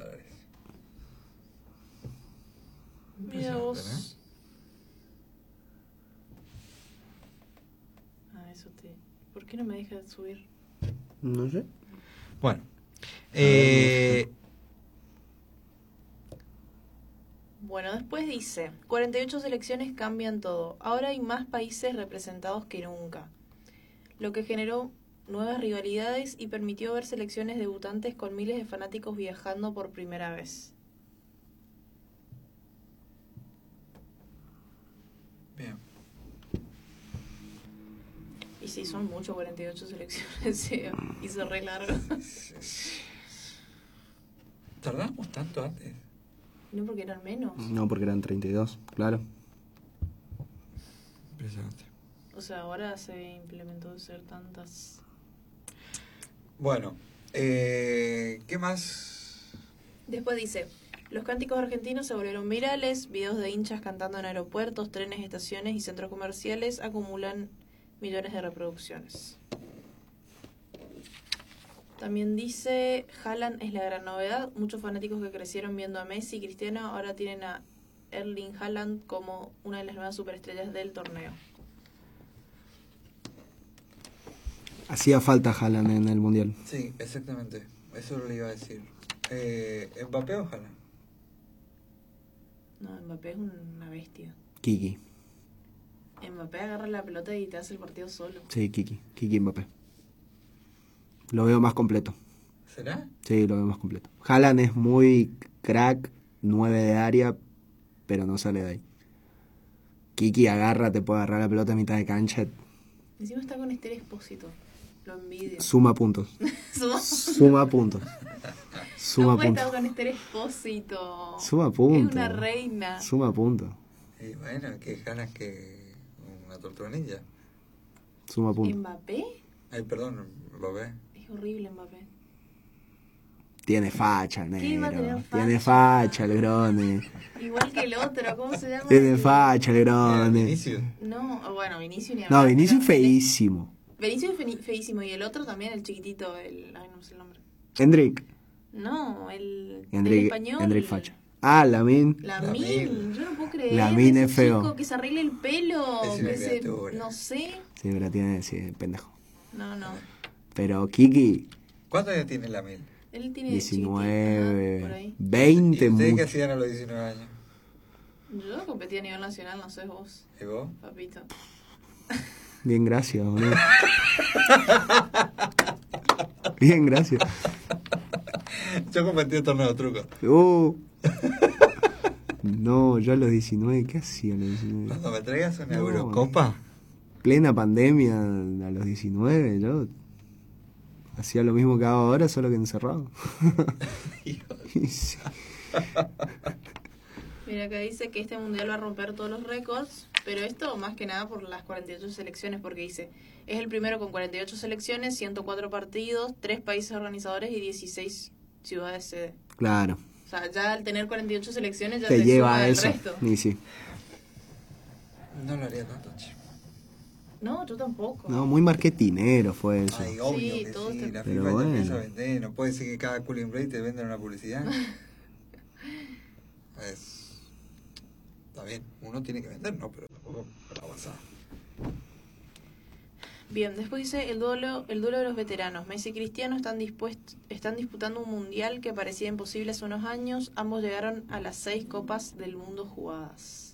Speaker 2: Mira vos. Eso te... ¿Por qué no me deja subir?
Speaker 3: No sé.
Speaker 1: Bueno,
Speaker 2: Bueno, después dice, 48 selecciones cambian todo. Ahora hay más países representados que nunca. Lo que generó nuevas rivalidades y permitió ver selecciones debutantes con miles de fanáticos viajando por primera vez.
Speaker 1: bien.
Speaker 2: Y sí, son mucho 48 selecciones, sí, hizo re largo.
Speaker 1: ¿Tardamos tanto antes?
Speaker 2: No porque eran menos.
Speaker 3: No, porque eran 32, claro.
Speaker 1: Impresionante.
Speaker 2: O sea, ahora se implementó ser tantas...
Speaker 1: Bueno, ¿qué más?
Speaker 2: Después dice, los cánticos argentinos se volvieron virales, videos de hinchas cantando en aeropuertos, trenes, estaciones y centros comerciales acumulan millones de reproducciones. También dice, Haaland es la gran novedad. Muchos fanáticos que crecieron viendo a Messi y Cristiano ahora tienen a Erling Haaland como una de las nuevas superestrellas del torneo.
Speaker 3: Hacía falta Haaland en el Mundial.
Speaker 1: Sí, exactamente. Eso le iba a decir. ¿Mbappé o Haaland?
Speaker 2: No, Mbappé es una bestia.
Speaker 3: Kiki.
Speaker 2: Mbappé agarra la pelota y te hace el partido solo.
Speaker 3: Sí, Kiki Mbappé. Lo veo más completo.
Speaker 1: ¿Será?
Speaker 3: Sí, lo veo más completo. Haaland es muy crack, 9 de área, pero no sale de ahí. Kiki agarra, te puede agarrar la pelota a mitad de cancha,
Speaker 2: Encima está con Esther Expósito. Lo envidio.
Speaker 3: suma puntos. Suma puntos. Suma
Speaker 2: No puede
Speaker 3: puntos.
Speaker 2: estar con Esther Expósito.
Speaker 3: Suma puntos.
Speaker 2: Es una reina.
Speaker 3: Suma puntos.
Speaker 1: Y bueno, que Haaland que una tortuga ninja.
Speaker 3: Suma puntos.
Speaker 2: ¿Mbappé?
Speaker 1: Ay, perdón, Mbappé.
Speaker 2: Es horrible Mbappé.
Speaker 3: Tiene facha, el
Speaker 2: ¿Qué va a
Speaker 3: negro.
Speaker 2: tener
Speaker 3: Tiene
Speaker 2: facha?
Speaker 3: facha, el grone.
Speaker 2: Igual que el otro, ¿cómo se llama?
Speaker 3: Tiene facha, el grone.
Speaker 1: Vinicius.
Speaker 2: No, bueno, Vinicius ni
Speaker 3: No,
Speaker 2: hablar,
Speaker 3: Vinicius
Speaker 2: pero-
Speaker 3: feísimo.
Speaker 2: Vinicius es feísimo. Y el otro también, el chiquitito, ay, no sé el nombre.
Speaker 3: Hendrik.
Speaker 2: No, el
Speaker 3: Hendrik
Speaker 2: español.
Speaker 3: facha. Ah, Lamin.
Speaker 2: Lamin, yo no puedo creer.
Speaker 3: Lamine
Speaker 2: ese
Speaker 3: es feo.
Speaker 2: chico que se arregle el pelo,
Speaker 1: Es una
Speaker 2: que se,
Speaker 1: criatura.
Speaker 2: no sé.
Speaker 3: Sí, pero tiene, sí, pendejo.
Speaker 2: No.
Speaker 3: Pero Kiki,
Speaker 1: ¿Cuántos años tiene la mil?
Speaker 2: Él tiene
Speaker 3: 19,
Speaker 2: chiquitito, por ahí.
Speaker 3: 20
Speaker 1: ¿Y ustedes qué
Speaker 3: mucho.
Speaker 1: hacían a los 19 años?
Speaker 2: Yo competí a nivel nacional, no sé vos,
Speaker 1: ¿Y vos?
Speaker 2: papito.
Speaker 3: Bien, gracias, boludo. Bien, gracias.
Speaker 1: Yo competí en torneo de truco.
Speaker 3: No, yo a los 19, ¿qué hacía a los 19?
Speaker 1: Cuando me traigas una
Speaker 3: No.
Speaker 1: Eurocopa,
Speaker 3: Plena pandemia, a los 19, yo hacía lo mismo que hago ahora, solo que encerrado.
Speaker 1: hijo,
Speaker 3: Sí.
Speaker 2: Mira, acá dice que este mundial va a romper todos los récords, pero esto más que nada por las 48 selecciones, porque dice, es el primero con 48 selecciones, 104 partidos, 3 países organizadores y 16 ciudades sede.
Speaker 3: Claro,
Speaker 2: O sea, ya al tener 48 selecciones ya
Speaker 3: te
Speaker 2: te
Speaker 3: lleva
Speaker 2: suma
Speaker 3: a
Speaker 2: el
Speaker 3: eso.
Speaker 2: resto.
Speaker 3: Y sí.
Speaker 1: No lo haría tanto, che.
Speaker 2: No, yo tampoco.
Speaker 3: No, muy marketinero fue eso.
Speaker 1: Ay, obvio
Speaker 2: Sí,
Speaker 1: que
Speaker 2: todo
Speaker 1: sí,
Speaker 2: este-
Speaker 1: la
Speaker 3: Pero
Speaker 1: FIFA te empieza a
Speaker 3: bueno.
Speaker 1: vender. No puede ser que cada cooling break te vendan una publicidad. Está bien, uno tiene que vender, ¿no? Pero tampoco para avanzar.
Speaker 2: Bien, después dice el duelo de los veteranos. Messi y Cristiano están disputando un mundial que parecía imposible hace unos años. Ambos llegaron a las 6 copas del mundo jugadas.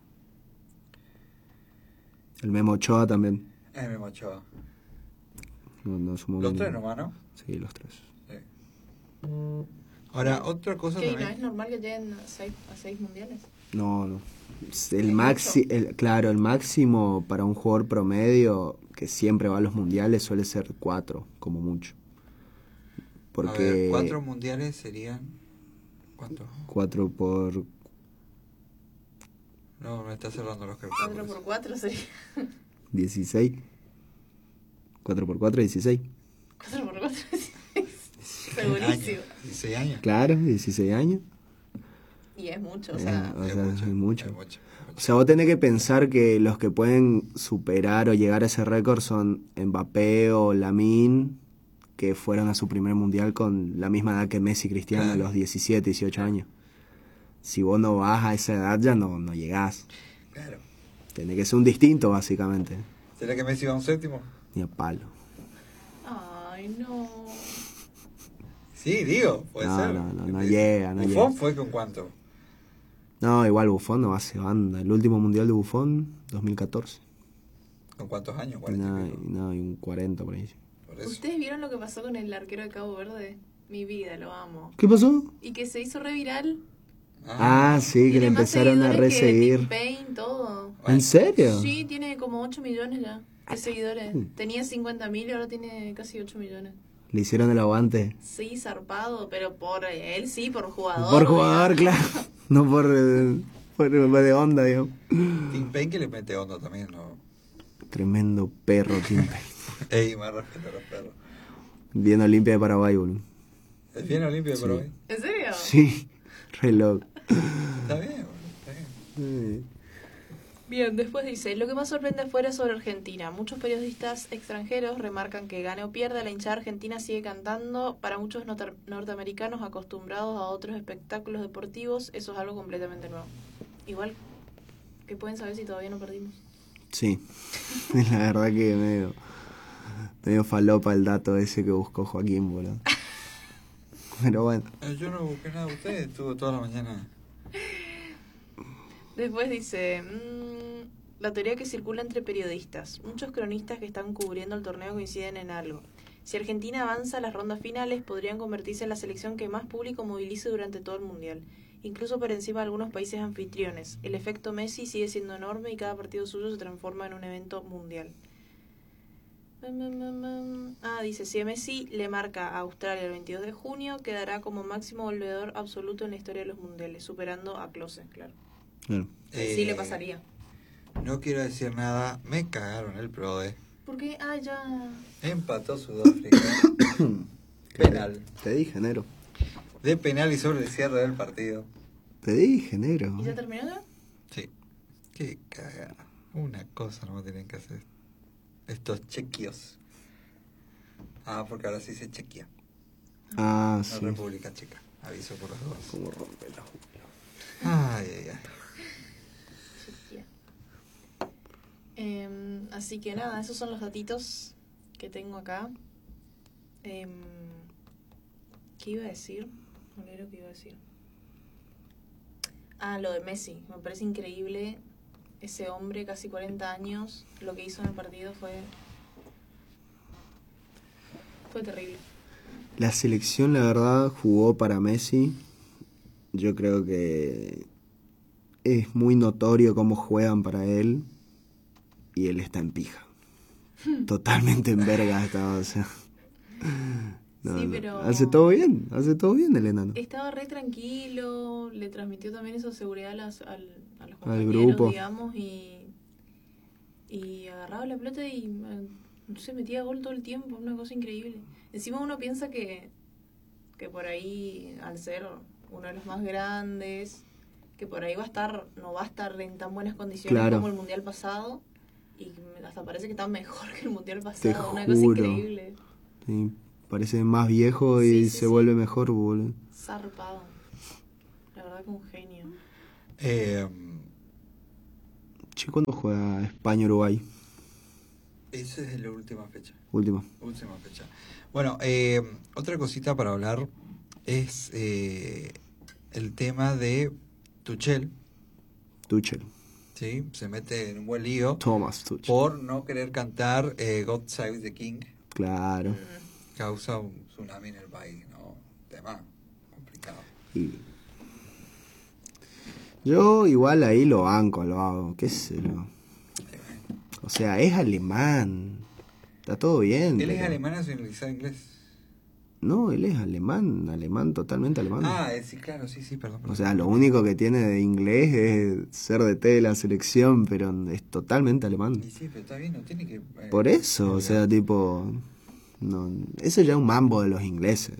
Speaker 3: El Memo Ochoa también.
Speaker 1: Me Ochoa.
Speaker 3: No sumó
Speaker 1: Los
Speaker 3: un-
Speaker 1: tres nomás, ¿no?
Speaker 3: Sí, los tres.
Speaker 1: Sí. Ahora, otra cosa
Speaker 2: ¿Qué? ¿No
Speaker 1: también.
Speaker 2: es normal que lleguen a 6 mundiales?
Speaker 3: No.
Speaker 2: Es
Speaker 3: El claro, el máximo para un jugador promedio que siempre va a los mundiales suele ser 4, como mucho. Porque
Speaker 1: A ver, 4 mundiales serían... ¿Cuánto?
Speaker 3: 4 por...
Speaker 1: No, me está cerrando los
Speaker 2: 4
Speaker 1: cálculos.
Speaker 2: por 4 sería.
Speaker 3: 16. 4 por 4, 16.
Speaker 2: 4 por 4 segurísimo.
Speaker 1: 16 años.
Speaker 3: Claro, 16 años.
Speaker 2: Y es mucho, o sea.
Speaker 3: Es mucho.
Speaker 1: Es mucho.
Speaker 3: O sea, vos tenés que pensar que los que pueden superar o llegar a ese récord son Mbappé o Lamine, que fueron a su primer mundial con la misma edad que Messi y Cristiano,
Speaker 1: Claro.
Speaker 3: a los 17, 18 años. Si vos no vas a esa edad ya no llegás.
Speaker 1: Claro.
Speaker 3: Tenés que ser un distinto, básicamente.
Speaker 1: ¿Será que Messi va a un séptimo?
Speaker 3: Ni a palo.
Speaker 2: Ay, no.
Speaker 1: Sí, digo, puede
Speaker 3: No,
Speaker 1: ser.
Speaker 3: no llega, no
Speaker 1: ¿Buffon
Speaker 3: llega.
Speaker 1: fue con cuánto?
Speaker 3: No, igual Buffon no hace banda. El último mundial de Buffon, 2014.
Speaker 1: ¿Con cuántos años?
Speaker 3: Y
Speaker 1: 40 y
Speaker 3: no,
Speaker 1: pico.
Speaker 3: y un 40 por ahí.
Speaker 1: Por eso.
Speaker 2: ¿Ustedes vieron lo que pasó con el arquero de Cabo Verde? Mi vida, lo amo.
Speaker 3: ¿Qué pasó?
Speaker 2: Y que se hizo re viral.
Speaker 3: Sí, que
Speaker 2: Tiene
Speaker 3: le
Speaker 2: más
Speaker 3: empezaron a
Speaker 2: seguidores que
Speaker 3: reseguir.
Speaker 2: Tim Payne, todo.
Speaker 3: ¿En serio?
Speaker 2: Sí, tiene como 8 millones ya de seguidores. Tenía 50.000 y ahora tiene casi 8 millones.
Speaker 3: Le hicieron el aguante.
Speaker 2: Sí, zarpado, pero por él sí, por jugador.
Speaker 3: Por jugador,
Speaker 2: digamos.
Speaker 3: claro. No por de onda, digamos.
Speaker 1: Tim Payne que le mete onda también, ¿no?
Speaker 3: Tremendo perro, Tim Payne.
Speaker 1: Ey, más respeto a los perros.
Speaker 3: Bien Olimpia de Paraguay, boludo.
Speaker 1: ¿Es bien Olimpia de
Speaker 3: Sí.
Speaker 1: Paraguay?
Speaker 2: ¿En serio?
Speaker 3: Sí, re loco.
Speaker 1: Está bien, bueno, está bien.
Speaker 2: Bien, después dice, lo que más sorprende afuera es sobre Argentina. Muchos periodistas extranjeros remarcan que gane o pierda, la hinchada argentina sigue cantando. Para muchos norteamericanos acostumbrados a otros espectáculos deportivos, eso es algo completamente nuevo. Igual, que pueden saber si todavía no perdimos.
Speaker 3: Sí, la verdad que medio falopa el dato ese que buscó Joaquín, boludo. Pero bueno.
Speaker 1: Yo no busqué nada de ustedes, estuvo toda la mañana.
Speaker 2: Después dice, la teoría que circula entre periodistas. Muchos cronistas que están cubriendo el torneo coinciden en algo. Si Argentina avanza a las rondas finales, podrían convertirse en la selección que más público movilice durante todo el mundial, incluso por encima de algunos países anfitriones. El efecto Messi sigue siendo enorme y cada partido suyo se transforma en un evento mundial. Dice, si a Messi le marca a Australia el 22 de junio, quedará como máximo goleador absoluto en la historia de los mundiales, superando a Klose, claro.
Speaker 3: Bueno.
Speaker 2: Sí le pasaría.
Speaker 1: No quiero decir nada, me cagaron el PRODE.
Speaker 2: ¿Por qué? Ya...
Speaker 1: Empató Sudáfrica. Penal.
Speaker 3: Te dije, Nero.
Speaker 1: De penal y sobre el cierre del partido.
Speaker 3: Te dije, Nero.
Speaker 2: ¿Y ya terminó ya?
Speaker 1: Sí. Qué cagada. Una cosa no tienen que hacer. Estos chequios. Porque ahora sí se chequea.
Speaker 3: Ah,
Speaker 1: No
Speaker 3: sí.
Speaker 1: República Checa. Aviso por las dudas.
Speaker 3: Como rompe la jungla.
Speaker 1: Ay.
Speaker 2: Así que nada, esos son los datitos que tengo acá. ¿Qué iba a decir? No sé lo que iba a decir. Lo de Messi. Me parece increíble ese hombre, casi 40 años. Lo que hizo en el partido fue terrible.
Speaker 3: La selección, la verdad, jugó para Messi. Yo creo que es muy notorio cómo juegan para él. Y él está en pija. Totalmente en verga está, o sea.
Speaker 2: Sí, pero...
Speaker 3: Hace todo bien el enano.
Speaker 2: Estaba re tranquilo, le transmitió también esa seguridad a los
Speaker 3: Al
Speaker 2: compañeros,
Speaker 3: grupo.
Speaker 2: digamos, y agarraba la pelota y no sé, metía gol todo el tiempo, una cosa increíble. Encima uno piensa que por ahí, al ser uno de los más grandes, que por ahí no va a estar en tan buenas condiciones
Speaker 3: Claro.
Speaker 2: como el mundial pasado, y hasta parece que está mejor que el mundial
Speaker 3: Te
Speaker 2: pasado, una cosa
Speaker 3: juro.
Speaker 2: increíble,
Speaker 3: Sí, parece más viejo y
Speaker 2: Sí,
Speaker 3: se
Speaker 2: sí.
Speaker 3: vuelve mejor, boludo.
Speaker 2: zarpado, la verdad que un genio.
Speaker 3: Che, ¿cuándo juega España-Uruguay?
Speaker 1: Esa es la última fecha.
Speaker 3: Última.
Speaker 1: Última fecha. Bueno, otra cosita para hablar es el tema de Tuchel,
Speaker 3: Tuchel.
Speaker 1: ¿sí? Se mete en un buen lío
Speaker 3: Thomas Tuchel.
Speaker 1: por no querer cantar God Save the King.
Speaker 3: Claro.
Speaker 1: Causa un tsunami en el país, ¿no? Tema complicado.
Speaker 3: Y yo igual ahí lo banco, lo hago, qué sé yo. O sea, es alemán. Está todo bien.
Speaker 1: Él es
Speaker 3: pero-
Speaker 1: alemán nacionalizado inglés.
Speaker 3: No, él es alemán, totalmente alemán.
Speaker 1: Sí, claro, sí, perdón.
Speaker 3: O sea, lo único que tiene de inglés es ser de T de la selección, pero es totalmente alemán.
Speaker 1: Y sí, pero está bien, no tiene que...
Speaker 3: Por eso, o sea, tipo... No, eso ya es un mambo de los ingleses.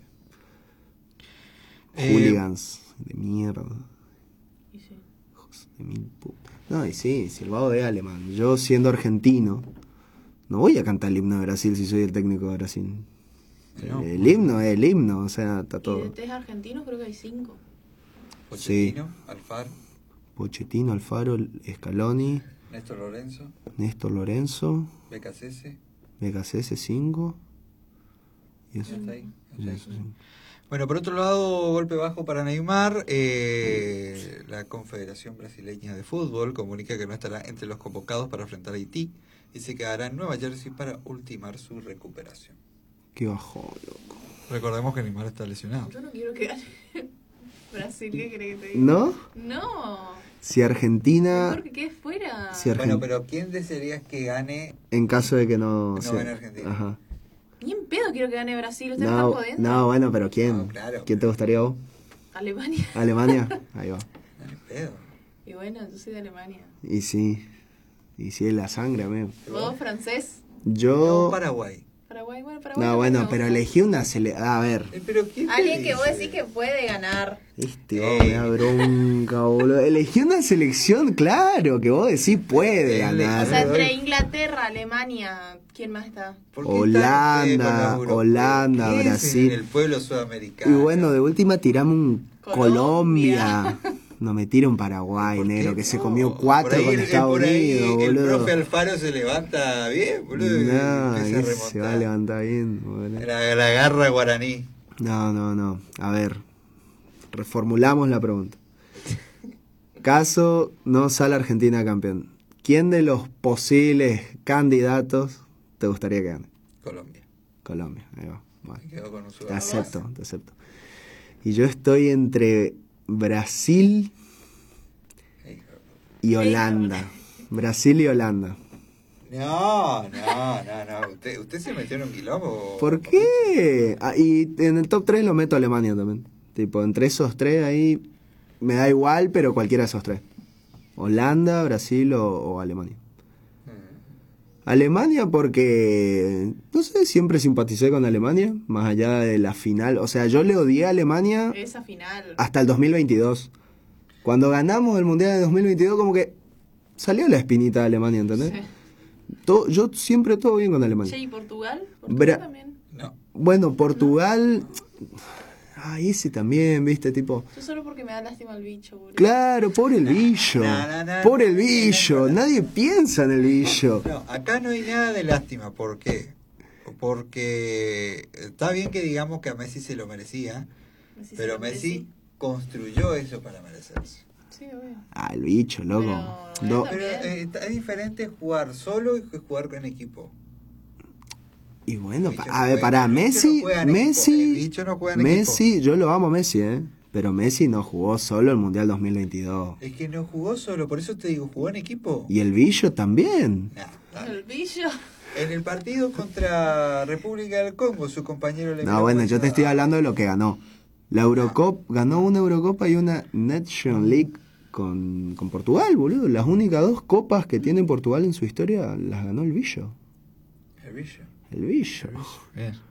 Speaker 3: Hooligans de mierda.
Speaker 2: Y sí.
Speaker 3: Hijos de mil putas. No, y sí, si el vago es alemán. Yo siendo argentino, no voy a cantar el himno de Brasil si soy el técnico de Brasil.
Speaker 1: No.
Speaker 3: El himno es el himno, o sea, está
Speaker 2: Y de
Speaker 3: todo.
Speaker 2: test argentinos creo que hay 5.
Speaker 1: Pochettino, Alfaro,
Speaker 3: Pochettino, Alfaro, Scaloni,
Speaker 1: Néstor Lorenzo,
Speaker 3: Néstor Lorenzo,
Speaker 1: BKCS,
Speaker 3: BKCS 5 y eso.
Speaker 1: ya está ahí.
Speaker 3: Ya eso, sí.
Speaker 1: Bueno, por otro lado, golpe bajo para Neymar. La Confederación Brasileña de Fútbol comunica que no estará entre los convocados para enfrentar a Haití y se quedará en Nueva Jersey para ultimar su recuperación.
Speaker 3: Qué bajón, loco.
Speaker 1: Recordemos que Neymar está lesionado.
Speaker 2: Yo no quiero que gane Brasil, ¿qué crees que te diga?
Speaker 3: ¿No?
Speaker 2: No,
Speaker 3: Si Argentina,
Speaker 2: mejor que quede fuera.
Speaker 3: si
Speaker 1: Bueno,
Speaker 3: Argen-
Speaker 1: pero ¿quién desearías que gane?
Speaker 3: en caso de que no...
Speaker 1: No
Speaker 3: sea-
Speaker 1: gane Argentina.
Speaker 3: Ajá.
Speaker 2: Ni en pedo quiero que gane Brasil, ustedes están
Speaker 3: No,
Speaker 2: jodiendo.
Speaker 3: no, bueno, pero ¿quién?
Speaker 1: No, claro.
Speaker 3: ¿Quién te gustaría vos?
Speaker 2: Alemania.
Speaker 3: ¿Alemania? Ahí va.
Speaker 1: No hay pedo.
Speaker 2: Y bueno, yo soy de Alemania.
Speaker 3: Y sí es la sangre, amigo.
Speaker 2: ¿Vos francés?
Speaker 3: Yo...
Speaker 1: No, Paraguay.
Speaker 2: Paraguay, bueno, Paraguay.
Speaker 3: No,
Speaker 2: también
Speaker 3: bueno,
Speaker 2: me
Speaker 3: pero
Speaker 2: gusta.
Speaker 3: elegí una A ver,
Speaker 1: Pero ¿quién te
Speaker 2: Alguien que vos
Speaker 1: dice?
Speaker 2: decís que puede ganar.
Speaker 3: me da bronca, boludo. Elegí una selección, claro, que vos decís puede
Speaker 1: O
Speaker 2: O sea,
Speaker 3: ganar.
Speaker 2: entre Inglaterra, Alemania, ¿quién más está?
Speaker 1: ¿Por qué están ustedes con los europeos?
Speaker 3: Holanda,
Speaker 1: ¿Qué es
Speaker 3: Brasil.
Speaker 1: el pueblo sudamericano?
Speaker 3: Y bueno, de última tiramos un
Speaker 2: Colombia.
Speaker 3: Colombia. No me tira un Paraguay,
Speaker 1: ¿Por qué
Speaker 3: negro, que se
Speaker 1: no?
Speaker 3: comió
Speaker 1: Por
Speaker 3: 4
Speaker 1: ahí
Speaker 3: con Estados
Speaker 1: por ahí
Speaker 3: Unidos,
Speaker 1: el
Speaker 3: boludo.
Speaker 1: profe Alfaro se levanta bien, boludo. y
Speaker 3: No,
Speaker 1: empieza a
Speaker 3: ahí se va a
Speaker 1: remontar.
Speaker 3: levantar bien, boludo.
Speaker 1: La garra guaraní.
Speaker 3: No. A ver, reformulamos la pregunta. Caso no sale Argentina campeón. ¿Quién de los posibles candidatos te gustaría que gane?
Speaker 1: Colombia.
Speaker 3: Colombia, ahí va. Bueno,
Speaker 1: Me quedo con un
Speaker 3: te
Speaker 1: sudado.
Speaker 3: acepto. Y yo estoy entre Brasil y Holanda. Brasil y Holanda.
Speaker 1: No. ¿Usted se metió en un quilombo?
Speaker 3: ¿Por qué? Ah, y en el top 3 lo meto a Alemania también. Tipo, entre esos tres ahí me da igual, pero cualquiera de esos tres. Holanda, Brasil o Alemania. Alemania porque, no sé, siempre simpaticé con Alemania, más allá de la final. O sea, yo le odié a Alemania
Speaker 2: Esa final.
Speaker 3: hasta el 2022. Cuando ganamos el Mundial de 2022, como que salió la espinita de Alemania, ¿entendés?
Speaker 2: Sí.
Speaker 3: Yo siempre todo bien con Alemania.
Speaker 2: Che, ¿y Portugal? Portugal también.
Speaker 1: No.
Speaker 3: Bueno, Portugal... Ay, ese también, viste, tipo...
Speaker 2: Yo solo porque me da lástima el bicho, boludo.
Speaker 3: Claro, pobre el bicho.
Speaker 1: No,
Speaker 3: Pobre el bicho. Nadie piensa en el bicho.
Speaker 1: No, acá no hay nada de lástima. ¿Por qué? Porque está bien que digamos que a Messi se lo merecía,
Speaker 2: Messi se
Speaker 1: pero
Speaker 2: lo
Speaker 1: Messi
Speaker 2: merecía.
Speaker 1: construyó eso para merecerse.
Speaker 2: Sí, obvio.
Speaker 3: Ah, el bicho, loco.
Speaker 2: Pero,
Speaker 3: No,
Speaker 1: Pero es diferente jugar solo y jugar con equipo.
Speaker 3: y bueno,
Speaker 1: El bicho
Speaker 3: a
Speaker 1: no
Speaker 3: ver,
Speaker 1: juega-
Speaker 3: para
Speaker 1: el bicho
Speaker 3: Messi,
Speaker 1: no juega en equipo. El
Speaker 3: Messi,
Speaker 1: bicho no juega en
Speaker 3: Messi, yo lo amo a Messi, pero Messi no jugó solo el Mundial 2022.
Speaker 1: Es que no jugó solo, por eso te digo, jugó en equipo.
Speaker 3: Y el bicho también.
Speaker 1: Nah, dale.
Speaker 2: El bicho.
Speaker 1: En el partido contra República del Congo, su compañero le
Speaker 3: No,
Speaker 1: miró
Speaker 3: bueno,
Speaker 1: como
Speaker 3: yo te estoy hablando de lo que ganó. La Eurocopa, ganó una Eurocopa y una Nation League con Portugal, boludo. Las únicas 2 copas que tiene Portugal en su historia las ganó el bicho.
Speaker 1: El bicho.
Speaker 3: El bicho.
Speaker 1: Bien,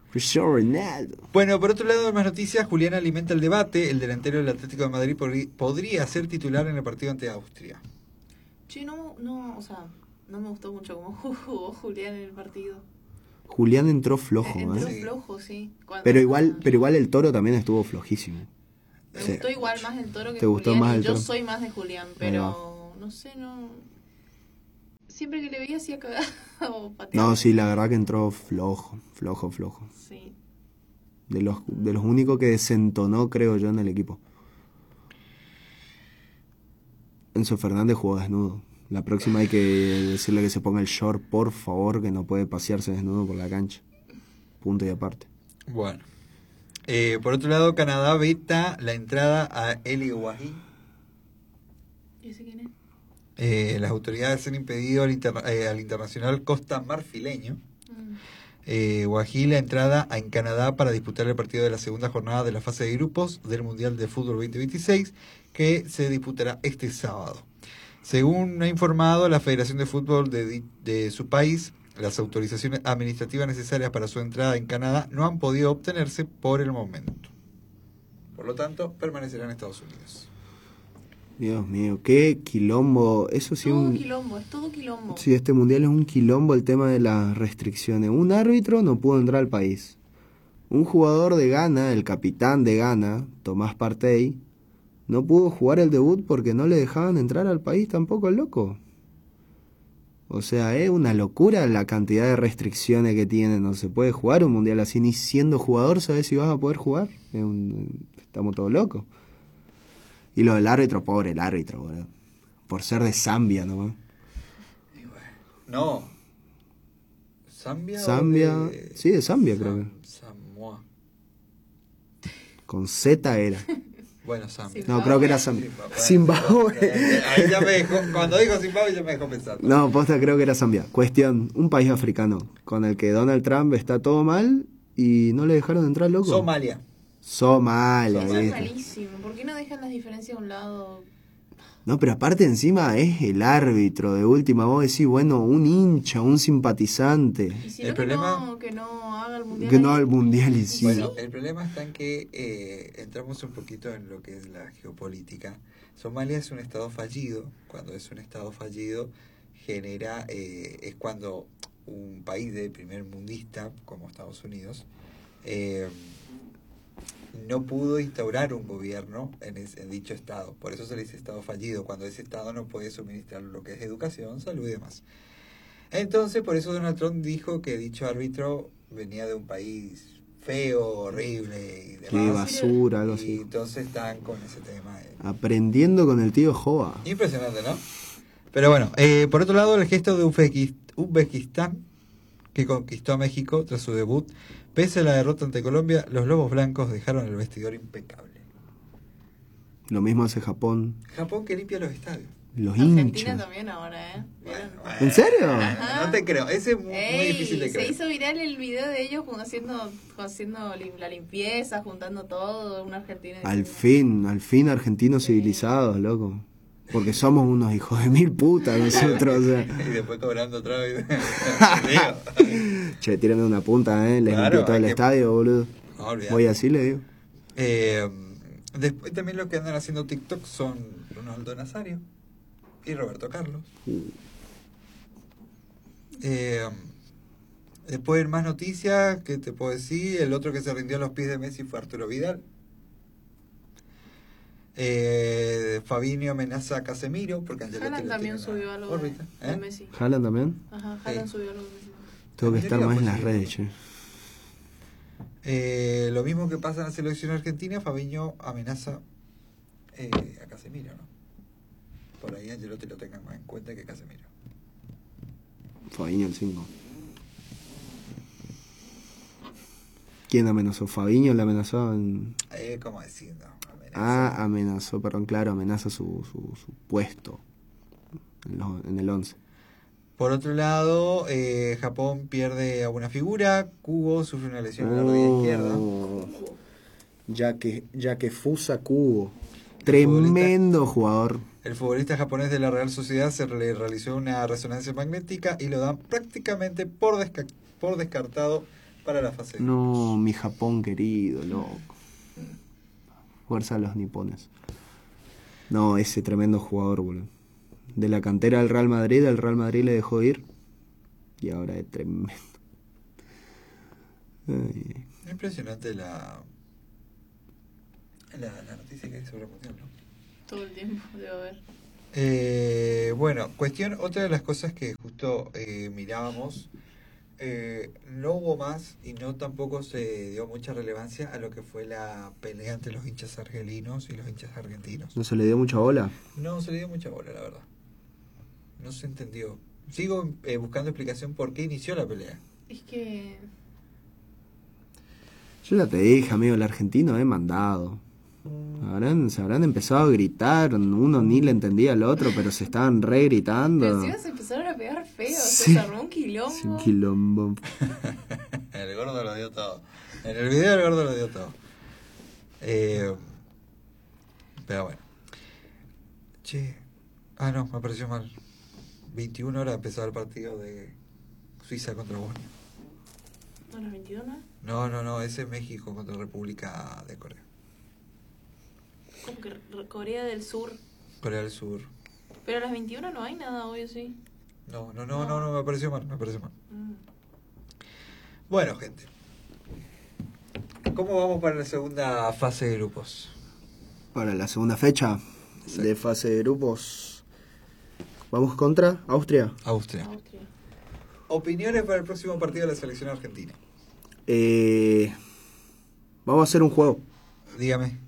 Speaker 3: Cristiano Ronaldo.
Speaker 1: Bueno, por otro lado, en más noticias, Julián alimenta el debate. El delantero del Atlético de Madrid podría ser titular en el partido ante Austria.
Speaker 2: Che, o sea, no me gustó mucho cómo jugó Julián en el partido.
Speaker 3: Julián entró flojo,
Speaker 2: Entró
Speaker 3: ¿eh?
Speaker 1: Sí.
Speaker 2: flojo, sí.
Speaker 3: Pero igual el Toro también estuvo flojísimo.
Speaker 2: Me
Speaker 3: Sí.
Speaker 2: gustó igual más el Toro que
Speaker 3: ¿Te gustó
Speaker 2: Julián.
Speaker 3: más
Speaker 2: Y
Speaker 3: el
Speaker 2: yo
Speaker 3: Toro?
Speaker 2: soy más de Julián,
Speaker 3: Ahí
Speaker 2: pero no sé, siempre que le veía hacía cagada o pateaba.
Speaker 3: No, sí, la verdad que entró flojo.
Speaker 2: Sí.
Speaker 3: De los únicos que desentonó, creo yo, en el equipo. Enzo Fernández jugó desnudo. La próxima hay que decirle que se ponga el short, por favor, que no puede pasearse desnudo por la cancha. Punto y aparte.
Speaker 1: Bueno. Por otro lado, Canadá veta la entrada a El Guají.
Speaker 2: ¿Y ese quién es?
Speaker 1: Las autoridades han impedido al internacional Costa Marfileño Guají la entrada en Canadá para disputar el partido de la segunda jornada de la fase de grupos del Mundial de Fútbol 2026 que se disputará este sábado. Según ha informado la Federación de Fútbol de su país, las autorizaciones administrativas necesarias para su entrada en Canadá no han podido obtenerse por el momento. Por lo tanto, permanecerá en Estados Unidos.
Speaker 3: Dios mío, qué quilombo. Eso sí,
Speaker 2: Es todo quilombo.
Speaker 3: sí, este mundial es un quilombo el tema de las restricciones. Un árbitro no pudo entrar al país. Un jugador de Ghana, el capitán de Ghana, Tomás Partey, no pudo jugar el debut porque no le dejaban entrar al país tampoco, el loco. O sea, es una locura la cantidad de restricciones que tiene. No se puede jugar un mundial así, ni siendo jugador, ¿sabes si vas a poder jugar? Estamos todos locos. Y lo del árbitro, pobre el árbitro, boludo. Por ser de Zambia nomás.
Speaker 1: No. ¿Zambia?
Speaker 3: Zambia, sí, de Zambia creo que.
Speaker 1: Samoa.
Speaker 3: Con Z era.
Speaker 1: Bueno, Zambia.
Speaker 3: No, creo que era Zambia.
Speaker 1: Zimbabue.
Speaker 3: Zimbabue.
Speaker 1: Ahí ya me dejó, cuando dijo Zimbabue ya me dejó pensar.
Speaker 3: No, posta, creo que era Zambia. Cuestión, un país africano con el que Donald Trump está todo mal y no le dejaron entrar, loco.
Speaker 1: Somalia.
Speaker 3: Somalia,
Speaker 2: Eso es
Speaker 3: ¿viste?
Speaker 2: malísimo. ¿Por qué no dejan las diferencias a un lado?
Speaker 3: No, pero aparte encima es el árbitro. De última vos decís, bueno, un hincha, un simpatizante.
Speaker 2: Y si
Speaker 1: El
Speaker 2: no,
Speaker 1: problema-
Speaker 2: que no haga el mundial.
Speaker 3: Que no
Speaker 2: ahí.
Speaker 3: al mundial y sí.
Speaker 1: Bueno, el problema está en que entramos un poquito en lo que es la geopolítica. Somalia es un estado fallido. Cuando es un estado fallido, es cuando un país de primer mundista, como Estados Unidos, no pudo instaurar un gobierno en dicho estado. Por eso se le dice estado fallido, cuando ese estado no puede suministrar lo que es educación, salud y demás. Entonces, por eso Donald Trump dijo que dicho árbitro venía de un país feo, horrible y demás.
Speaker 3: Qué basura, algo
Speaker 1: Y
Speaker 3: así.
Speaker 1: entonces están con ese tema.
Speaker 3: Aprendiendo con el tío Jova.
Speaker 1: Impresionante, ¿no? Pero bueno, por otro lado, el gesto de Uzbekistán, que conquistó a México tras su debut, pese a la derrota ante Colombia, los Lobos Blancos dejaron el vestidor impecable.
Speaker 3: Lo mismo hace Japón.
Speaker 1: Japón que limpia los estadios.
Speaker 3: Los
Speaker 2: Argentina
Speaker 3: hinchas.
Speaker 2: también ahora, ¿eh? ¿Vieron?
Speaker 3: ¿En serio?
Speaker 2: Ajá.
Speaker 1: No te creo, ese es muy
Speaker 2: Ey,
Speaker 1: difícil de
Speaker 2: se
Speaker 1: creer.
Speaker 2: hizo viral el video de ellos haciendo la limpieza, juntando todo, una Argentina.
Speaker 3: Al fin argentinos civilizados, loco. Porque somos unos hijos de mil putas nosotros, o sea.
Speaker 1: Y después cobrando otra vez. Digo.
Speaker 3: Che, tírenme una punta, les
Speaker 1: Claro,
Speaker 3: limpio todo
Speaker 1: hay
Speaker 3: el
Speaker 1: que-
Speaker 3: estadio, boludo.
Speaker 1: No, olvidate.
Speaker 3: Voy así, le digo.
Speaker 1: Después también lo que andan haciendo TikTok son Ronaldo Nazario y Roberto Carlos. Después más noticias, ¿qué te puedo decir? El otro que se rindió a los pies de Messi fue Arturo Vidal. Fabinho amenaza a Casemiro porque Ancelotti
Speaker 2: Haaland
Speaker 1: lo
Speaker 2: también
Speaker 1: tiene en la
Speaker 2: subió algo
Speaker 1: órbita.
Speaker 2: de Messi.
Speaker 3: ¿Haaland también?
Speaker 2: Ajá, Haaland
Speaker 1: Sí.
Speaker 2: subió algo de Messi.
Speaker 3: Tengo que
Speaker 1: La
Speaker 3: estar
Speaker 1: mayoría,
Speaker 3: más en
Speaker 1: pues,
Speaker 3: las
Speaker 1: sí.
Speaker 3: redes, che.
Speaker 1: Lo mismo que pasa en la selección argentina, Fabinho amenaza a Casemiro, ¿no? Por ahí Ancelotti lo tengan más en cuenta que Casemiro.
Speaker 3: Fabiño el 5. ¿Quién amenazó? Fabiño le amenazó en...
Speaker 1: ¿Cómo decirlo? Amenaza.
Speaker 3: Ah, amenazó, perdón, claro, amenaza su puesto en el 11.
Speaker 1: Por otro lado, Japón pierde a una figura. Kubo sufre una lesión en la rodilla izquierda.
Speaker 3: Ya que Fusa Kubo. Tremendo jugador.
Speaker 1: El futbolista japonés de la Real Sociedad se le realizó una resonancia magnética y lo dan prácticamente por descartado para la fase.
Speaker 3: No, mi Japón querido, loco. Fuerza a los nipones. No, ese tremendo jugador, boludo. De la cantera del Real Madrid, el Real Madrid le dejó ir. Y ahora es tremendo. Ay.
Speaker 1: Impresionante la noticia que hay sobre el mundial, ¿no?
Speaker 2: Todo el tiempo, debo ver.
Speaker 1: Bueno, otra de las cosas que justo mirábamos, no hubo más y no tampoco se dio mucha relevancia a lo que fue la pelea entre los hinchas argelinos y los hinchas argentinos.
Speaker 3: ¿No se le dio mucha bola?
Speaker 1: No se le dio mucha bola, la verdad. No se entendió. Sigo buscando explicación por qué inició la pelea.
Speaker 2: Es que...
Speaker 3: Yo ya te dije, amigo, el argentino mandado. Se habrán empezado a gritar, uno ni le entendía al otro, pero se estaban re gritando.
Speaker 2: Pero encima se empezaron a pegar feo,
Speaker 3: Sí.
Speaker 2: se armó un quilombo.
Speaker 3: Sí, un quilombo.
Speaker 1: El gordo lo dio todo. En el video el gordo lo dio todo. Pero bueno. Che. Ah, no, me apareció mal. 21 horas empezaba el partido de Suiza contra Bosnia.
Speaker 2: ¿A las 21?
Speaker 1: No, ese es México contra República de Corea.
Speaker 2: Como que Corea del Sur.
Speaker 1: Corea del Sur.
Speaker 2: Pero a las 21 no hay nada hoy, ¿o sí?
Speaker 1: No, me apareció mal.
Speaker 2: Mm.
Speaker 1: Bueno, gente. ¿Cómo vamos para la segunda fase de grupos?
Speaker 3: Para la segunda fecha
Speaker 1: Sí.
Speaker 3: de fase de grupos, vamos contra Austria.
Speaker 1: Austria. Opiniones para el próximo partido de la selección argentina.
Speaker 3: Vamos a hacer un juego.
Speaker 1: Dígame.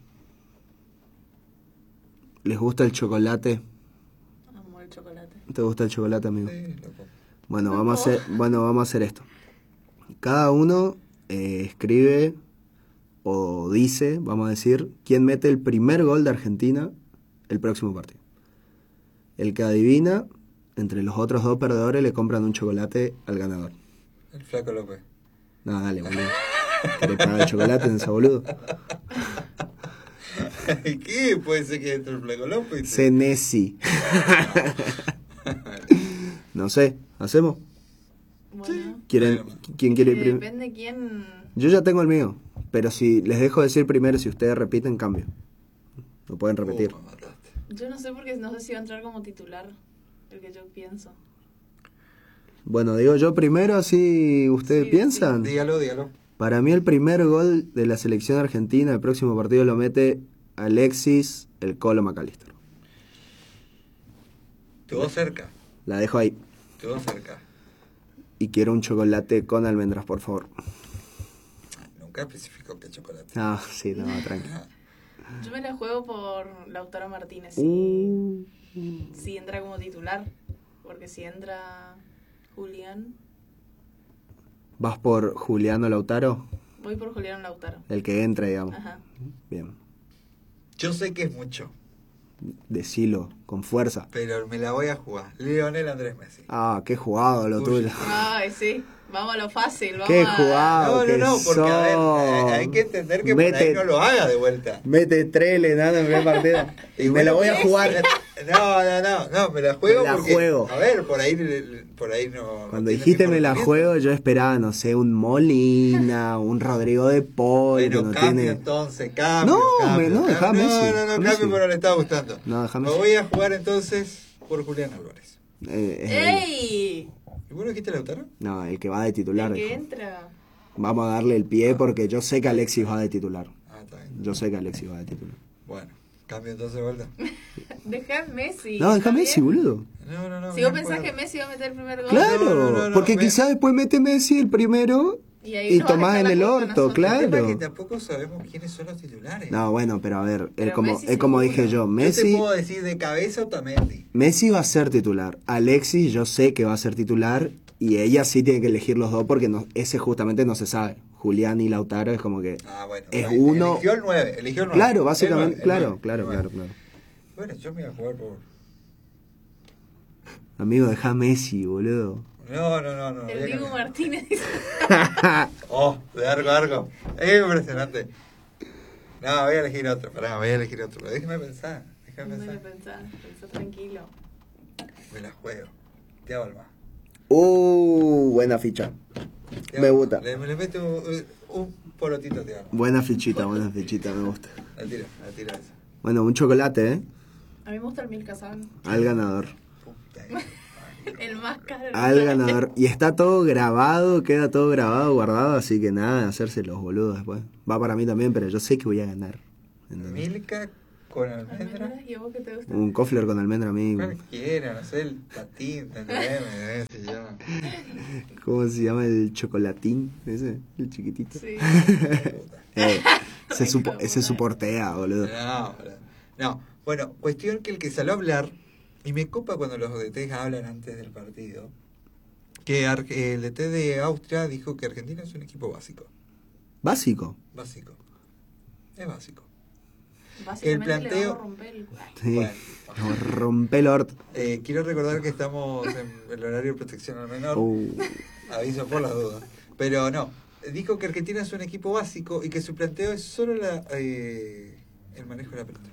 Speaker 3: ¿Les gusta el chocolate?
Speaker 2: Amo el chocolate.
Speaker 3: ¿Te gusta el chocolate, amigo?
Speaker 1: Sí, loco.
Speaker 3: Bueno, vamos a hacer esto. Cada uno escribe o dice, vamos a decir, quién mete el primer gol de Argentina el próximo partido. El que adivina, entre los otros dos perdedores le compran un chocolate al ganador.
Speaker 1: El Flaco López.
Speaker 3: No, dale, boludo. ¿Querés pagar el chocolate en ese boludo?
Speaker 1: ¿Qué? Puede ser que entre el Flaco López.
Speaker 3: Senesi. No sé, ¿hacemos?
Speaker 2: Bueno,
Speaker 3: ¿Quién quiere ir primero?
Speaker 2: depende quién...
Speaker 3: Yo ya tengo el mío, pero si les dejo decir primero, si ustedes repiten, cambio. Lo pueden repetir.
Speaker 1: Me mataste.
Speaker 2: Yo no sé porque no sé si va a entrar como titular, el que yo pienso.
Speaker 3: Bueno, digo yo primero, así ustedes
Speaker 2: Sí,
Speaker 3: piensan.
Speaker 1: Dígalo.
Speaker 3: Para mí el primer gol de la selección argentina, el próximo partido lo mete Alexis el Colo McAllister.
Speaker 1: Estuvo cerca.
Speaker 3: La dejo ahí. Y quiero un chocolate con almendras, por favor.
Speaker 1: Nunca especificó qué chocolate.
Speaker 3: Ah, sí, no, tranqui.
Speaker 2: Yo me la juego por Lautaro Martínez, si entra como titular. Porque si entra Julián,
Speaker 3: ¿Vas por Juliano Lautaro?
Speaker 2: voy por Julián Lautaro.
Speaker 3: El que entra, digamos.
Speaker 2: Ajá.
Speaker 3: Bien.
Speaker 1: Yo sé que es mucho,
Speaker 3: Decilo, con fuerza.
Speaker 1: pero me la voy a jugar. Lionel Andrés Messi.
Speaker 3: Ah, qué jugado lo
Speaker 1: Uy.
Speaker 3: tuyo.
Speaker 2: Ay, sí. Vamos a lo fácil. Vamos
Speaker 3: Qué
Speaker 2: a...
Speaker 3: jugado.
Speaker 1: No, porque a ver,
Speaker 3: sos.
Speaker 1: hay que entender que por ahí no lo haga de vuelta.
Speaker 3: Mete 3 enano en primer partido. Y me la voy a jugar.
Speaker 1: No, me la juego
Speaker 3: Me la
Speaker 1: porque,
Speaker 3: juego.
Speaker 1: a ver, por ahí no.
Speaker 3: Cuando
Speaker 1: tiene
Speaker 3: dijiste
Speaker 1: tiempo
Speaker 3: me
Speaker 1: de
Speaker 3: la
Speaker 1: movimiento.
Speaker 3: juego, yo esperaba, no sé, un Molina, un Rodrigo de Paul,
Speaker 1: Bueno,
Speaker 3: que no
Speaker 1: cambio
Speaker 3: tiene...
Speaker 1: entonces, cambio.
Speaker 3: No, dejá a Messi.
Speaker 1: No,
Speaker 3: Dejá a
Speaker 1: cambio,
Speaker 3: Messi.
Speaker 1: pero le está gustando.
Speaker 3: No, dejá a
Speaker 1: Me
Speaker 3: Messi.
Speaker 1: voy a jugar entonces por Julián Álvarez.
Speaker 2: ¡Ey!
Speaker 1: ¿Y vos no dijiste Lautaro?
Speaker 3: No, el que va de titular.
Speaker 2: El que
Speaker 3: dijo.
Speaker 2: entra.
Speaker 3: Vamos a darle el pie porque yo sé que Alexis va de titular.
Speaker 1: Ah, está bien.
Speaker 3: Yo sé que Alexis va de titular.
Speaker 1: Bueno, cambio entonces de vuelta.
Speaker 2: Deja a Messi.
Speaker 3: No,
Speaker 2: ¿está
Speaker 3: déjame Messi,
Speaker 2: bien?
Speaker 3: boludo.
Speaker 1: No.
Speaker 2: Si vos pensás que Messi va a meter el primer gol.
Speaker 3: Claro,
Speaker 1: no,
Speaker 3: porque
Speaker 1: me-
Speaker 3: quizás después mete Messi el primero
Speaker 2: Y ahí
Speaker 3: y
Speaker 2: nos va a
Speaker 3: tomás
Speaker 2: dejar
Speaker 3: en
Speaker 2: la
Speaker 3: el
Speaker 2: culpa a
Speaker 3: orto,
Speaker 2: nosotros.
Speaker 1: El tema es
Speaker 3: claro.
Speaker 1: que tampoco sabemos quiénes son los titulares.
Speaker 3: No, bueno, pero a ver,
Speaker 2: Pero Messi
Speaker 3: es como
Speaker 2: seguro.
Speaker 3: dije yo,
Speaker 1: Yo te
Speaker 3: Messi...
Speaker 1: puedo decir de cabeza Otamendi.
Speaker 3: Messi va a ser titular. Alexis yo sé que va a ser titular y ella sí tiene que elegir los dos porque ese justamente no se sabe. Julián y Lautaro es como que...
Speaker 1: Ah, bueno.
Speaker 3: Es
Speaker 1: bueno,
Speaker 3: uno-
Speaker 1: Eligió el 9.
Speaker 3: Claro, básicamente,
Speaker 1: El
Speaker 3: claro.
Speaker 1: nueve. Bueno, yo me voy a jugar por...
Speaker 3: Amigo, deja a Messi, boludo.
Speaker 1: No.
Speaker 2: El
Speaker 1: voy a
Speaker 2: Diego
Speaker 1: cambiar.
Speaker 2: Martínez.
Speaker 1: Oh, de arco. Es impresionante. No, voy a elegir otro. Pará, voy a elegir otro. Pero déjame pensar.
Speaker 2: No me pensar tranquilo.
Speaker 1: Me la juego. Te hago el más.
Speaker 3: Buena ficha. Me gusta.
Speaker 1: Le mete un porotito, te hago.
Speaker 3: Buena fichita, me gusta.
Speaker 1: La tira esa.
Speaker 3: Bueno, un chocolate, ¿eh?
Speaker 2: A mí me gusta el Milka, ¿saben?
Speaker 3: Al ganador.
Speaker 1: Puta,
Speaker 2: El más caro.
Speaker 3: Al ganador. Y está todo grabado, queda todo grabado, guardado, así que nada de hacerse los boludos después. Va para mí también, pero yo sé que voy a ganar. ¿Entendés?
Speaker 1: Milka con almendra.
Speaker 2: ¿Almendras? ¿Y a vos qué te gusta?
Speaker 3: Un Kofler con almendra a mí.
Speaker 1: Cualquiera, no sé, el patín, ¿entendés? Se llama.
Speaker 3: ¿Cómo se llama el chocolatín? Ese, el chiquitito.
Speaker 2: Sí.
Speaker 3: Ese suportea, boludo.
Speaker 1: No, boludo. No, bueno, cuestión que el que salió a hablar, y me copa cuando los DTs hablan antes del partido, que el DT de Austria dijo que Argentina es un equipo básico.
Speaker 3: Básico.
Speaker 1: Básico. Es básico.
Speaker 2: Básicamente
Speaker 1: El planteo-
Speaker 2: le vamos a romper el culo.
Speaker 3: Sí.
Speaker 1: Bueno.
Speaker 3: Nos rompe el orto.
Speaker 1: Quiero recordar que estamos en el horario de protección al menor. Aviso por las dudas. Pero no, dijo que Argentina es un equipo básico y que su planteo es solo el manejo de la pelota.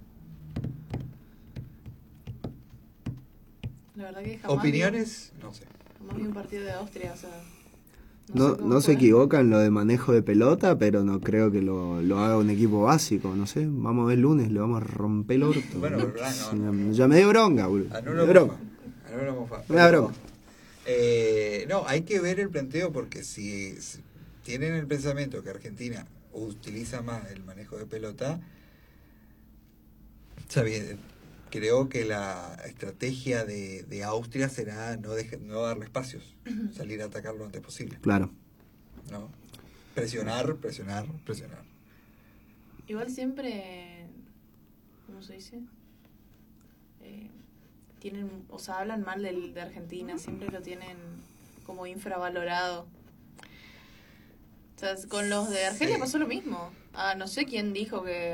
Speaker 2: La verdad que jamás
Speaker 1: ¿Opiniones? No sé.
Speaker 2: Jamás vi un partido de Austria, o sea...
Speaker 3: No,
Speaker 2: sé cómo
Speaker 3: no se
Speaker 2: fue.
Speaker 3: equivoca en lo de manejo de pelota, pero no creo que lo haga un equipo básico. No sé, vamos a ver el lunes, le vamos a romper el orto.
Speaker 1: Bueno,
Speaker 3: boludo.
Speaker 1: pero no.
Speaker 3: Ya me dio bronca, boludo.
Speaker 1: Anula
Speaker 3: Me dio bronca.
Speaker 1: Mofa.
Speaker 3: Me da bronca.
Speaker 1: No, hay que ver el planteo porque si tienen el pensamiento que Argentina utiliza más el manejo de pelota, creo que la estrategia de Austria será no darle espacios, salir a atacar lo antes posible.
Speaker 3: Claro.
Speaker 1: ¿No? Presionar.
Speaker 2: Igual siempre... ¿Cómo se dice? Tienen, o sea, hablan mal de Argentina, siempre lo tienen como infravalorado. O sea, con los de Argelia
Speaker 1: Sí.
Speaker 2: pasó lo mismo. No sé quién dijo que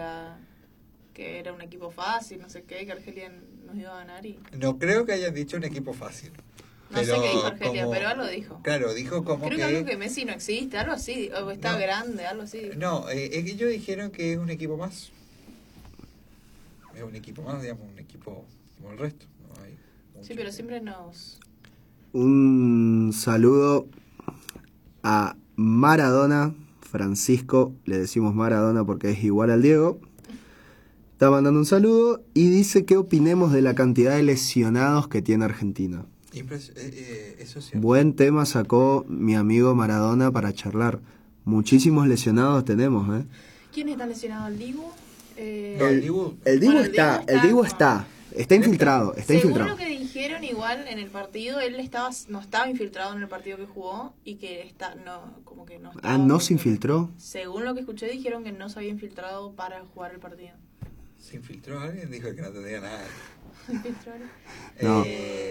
Speaker 2: era un equipo fácil, no sé qué, que Argelia nos iba a ganar y...
Speaker 1: No creo que hayan dicho un equipo fácil.
Speaker 2: No sé qué dijo Argelia, pero algo dijo.
Speaker 1: Claro, dijo como
Speaker 2: Creo que algo que Messi no existe, algo así, o está
Speaker 1: No.
Speaker 2: grande, algo así.
Speaker 1: No, ellos dijeron que es un equipo más. Es un equipo más, digamos, un equipo como el resto. No hay mucho.
Speaker 2: Sí, pero siempre nos...
Speaker 3: Un saludo a Maradona, Francisco, le decimos Maradona porque es igual al Diego. Está mandando un saludo y dice que opinemos de la cantidad de lesionados que tiene Argentina.
Speaker 1: Eso sí.
Speaker 3: Buen tema sacó mi amigo Maradona para charlar. Muchísimos lesionados tenemos, ¿eh?
Speaker 2: ¿Quién está lesionado? ¿El Dibu?
Speaker 1: No, el Dibu-
Speaker 3: El Dibu
Speaker 2: Bueno,
Speaker 3: está,
Speaker 2: el Dibu
Speaker 3: está infiltrado, está
Speaker 2: Según
Speaker 3: infiltrado.
Speaker 2: lo que dijeron igual en el partido, él no estaba infiltrado en el partido que jugó y que como que no estaba...
Speaker 3: ¿No se infiltró?
Speaker 2: Según lo que escuché, dijeron que no se había infiltrado para jugar el partido.
Speaker 1: ¿Se infiltró alguien? Dijo que no tenía nada.
Speaker 2: ¿Se infiltró?
Speaker 3: No.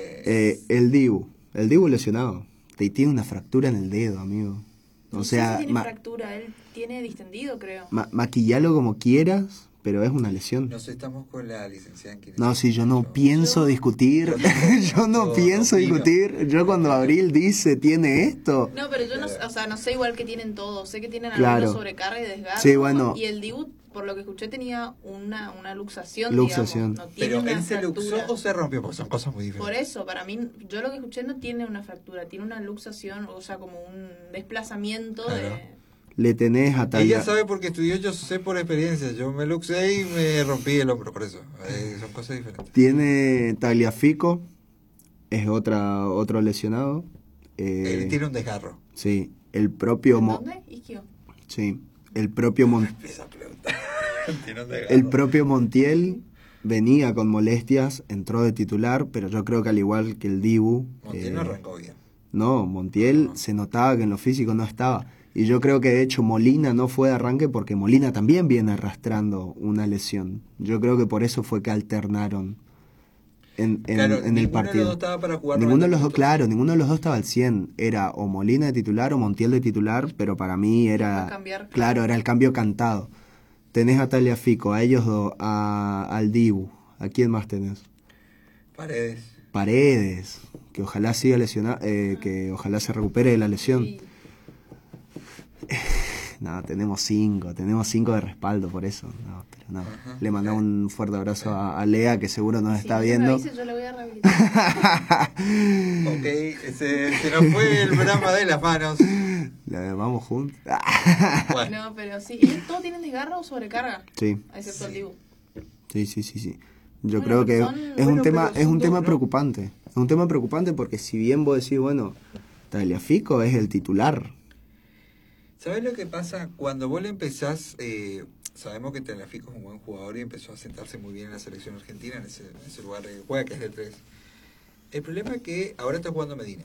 Speaker 3: El Dibu lesionado. Tiene una fractura en el dedo, amigo. O
Speaker 2: No sé
Speaker 3: sea,
Speaker 2: si tiene fractura, él tiene distendido, creo.
Speaker 3: maquillalo como quieras, pero es una lesión.
Speaker 1: Nos estamos con la licenciada en
Speaker 3: No, sí, yo no pienso
Speaker 2: Yo-
Speaker 3: discutir. Yo no pienso
Speaker 1: opino.
Speaker 3: discutir. Yo cuando Abril dice tiene esto.
Speaker 2: No, pero yo no, o sea, no sé igual que tienen todos. Sé que tienen
Speaker 3: Claro.
Speaker 2: alguna sobrecarga y desgarro.
Speaker 3: Sí, bueno.
Speaker 2: Y el Dibu, por lo que escuché, tenía una luxación,
Speaker 3: Luxación.
Speaker 2: digamos. No tiene
Speaker 1: Pero
Speaker 2: una
Speaker 1: él se
Speaker 2: fractura.
Speaker 1: luxó o se rompió, porque son cosas muy
Speaker 2: Por
Speaker 1: diferentes.
Speaker 2: eso, para mí, yo lo que escuché no tiene una fractura, tiene una luxación, o sea, como un desplazamiento
Speaker 1: Claro.
Speaker 2: de...
Speaker 3: Le tenés a
Speaker 1: Ella
Speaker 3: Talia.
Speaker 1: sabe porque estudió, yo sé por experiencia. Yo me luxé y me rompí el hombro, por eso. Son cosas diferentes.
Speaker 3: Tiene Tagliafico. Es otro lesionado.
Speaker 1: Él tiene un desgarro.
Speaker 3: Sí, el propio
Speaker 2: ¿En dónde? Isquio.
Speaker 3: Sí, el propio
Speaker 1: Esa pregunta. Tiene un desgarro.
Speaker 3: el propio Montiel venía con molestias, entró de titular, pero yo creo que al igual que el Dibu,
Speaker 1: Montiel no arrancó bien.
Speaker 3: no, Montiel se notaba que en lo físico no estaba. Y yo creo que de hecho Molina no fue de arranque porque Molina también viene arrastrando una lesión. Yo creo que por eso fue que alternaron en
Speaker 1: Claro,
Speaker 3: el
Speaker 1: ninguno de
Speaker 3: partido.
Speaker 1: los dos estaba para jugar
Speaker 3: Ninguno de
Speaker 1: 90
Speaker 3: los dos,
Speaker 1: minutos.
Speaker 3: claro, ninguno de los dos estaba al 100. Era o Molina de titular o Montiel de titular, pero para mí
Speaker 2: Va a
Speaker 3: era...
Speaker 2: cambiar.
Speaker 3: Claro, era el cambio cantado. Tenés a Tagliafico, a ellos dos, al Dibu. ¿A quién más tenés?
Speaker 1: Paredes.
Speaker 3: Paredes, que ojalá siga lesionado, que ojalá se recupere de la lesión.
Speaker 2: Sí.
Speaker 3: No, tenemos cinco de respaldo por eso. No, pero no.
Speaker 1: Ajá.
Speaker 3: Le mandamos un fuerte abrazo a Lea, que seguro nos
Speaker 2: Si
Speaker 3: está
Speaker 2: no me
Speaker 3: viendo.
Speaker 2: avise, yo le voy a rehabilitar.
Speaker 1: Ok, se nos fue el programa de las manos.
Speaker 3: La vamos juntos.
Speaker 1: Bueno,
Speaker 2: No, pero sí. ¿Ellos todos tienen desgarro o sobrecarga?
Speaker 3: Sí,
Speaker 2: Excepto el Dibu.
Speaker 3: sí. Yo
Speaker 2: Bueno,
Speaker 3: creo que
Speaker 2: son-
Speaker 3: es un
Speaker 1: bueno,
Speaker 3: tema,
Speaker 1: pero
Speaker 3: es un
Speaker 1: son
Speaker 3: tema
Speaker 1: dos, ¿no?
Speaker 3: preocupante. Es un tema preocupante porque si bien vos decís, bueno, Tagliafico es el titular.
Speaker 1: ¿sabés lo que pasa? Cuando vos le empezás, sabemos que Tagliafico es un buen jugador y empezó a sentarse muy bien en la selección argentina, en ese lugar que juega, que es de 3. El problema es que ahora está jugando Medina.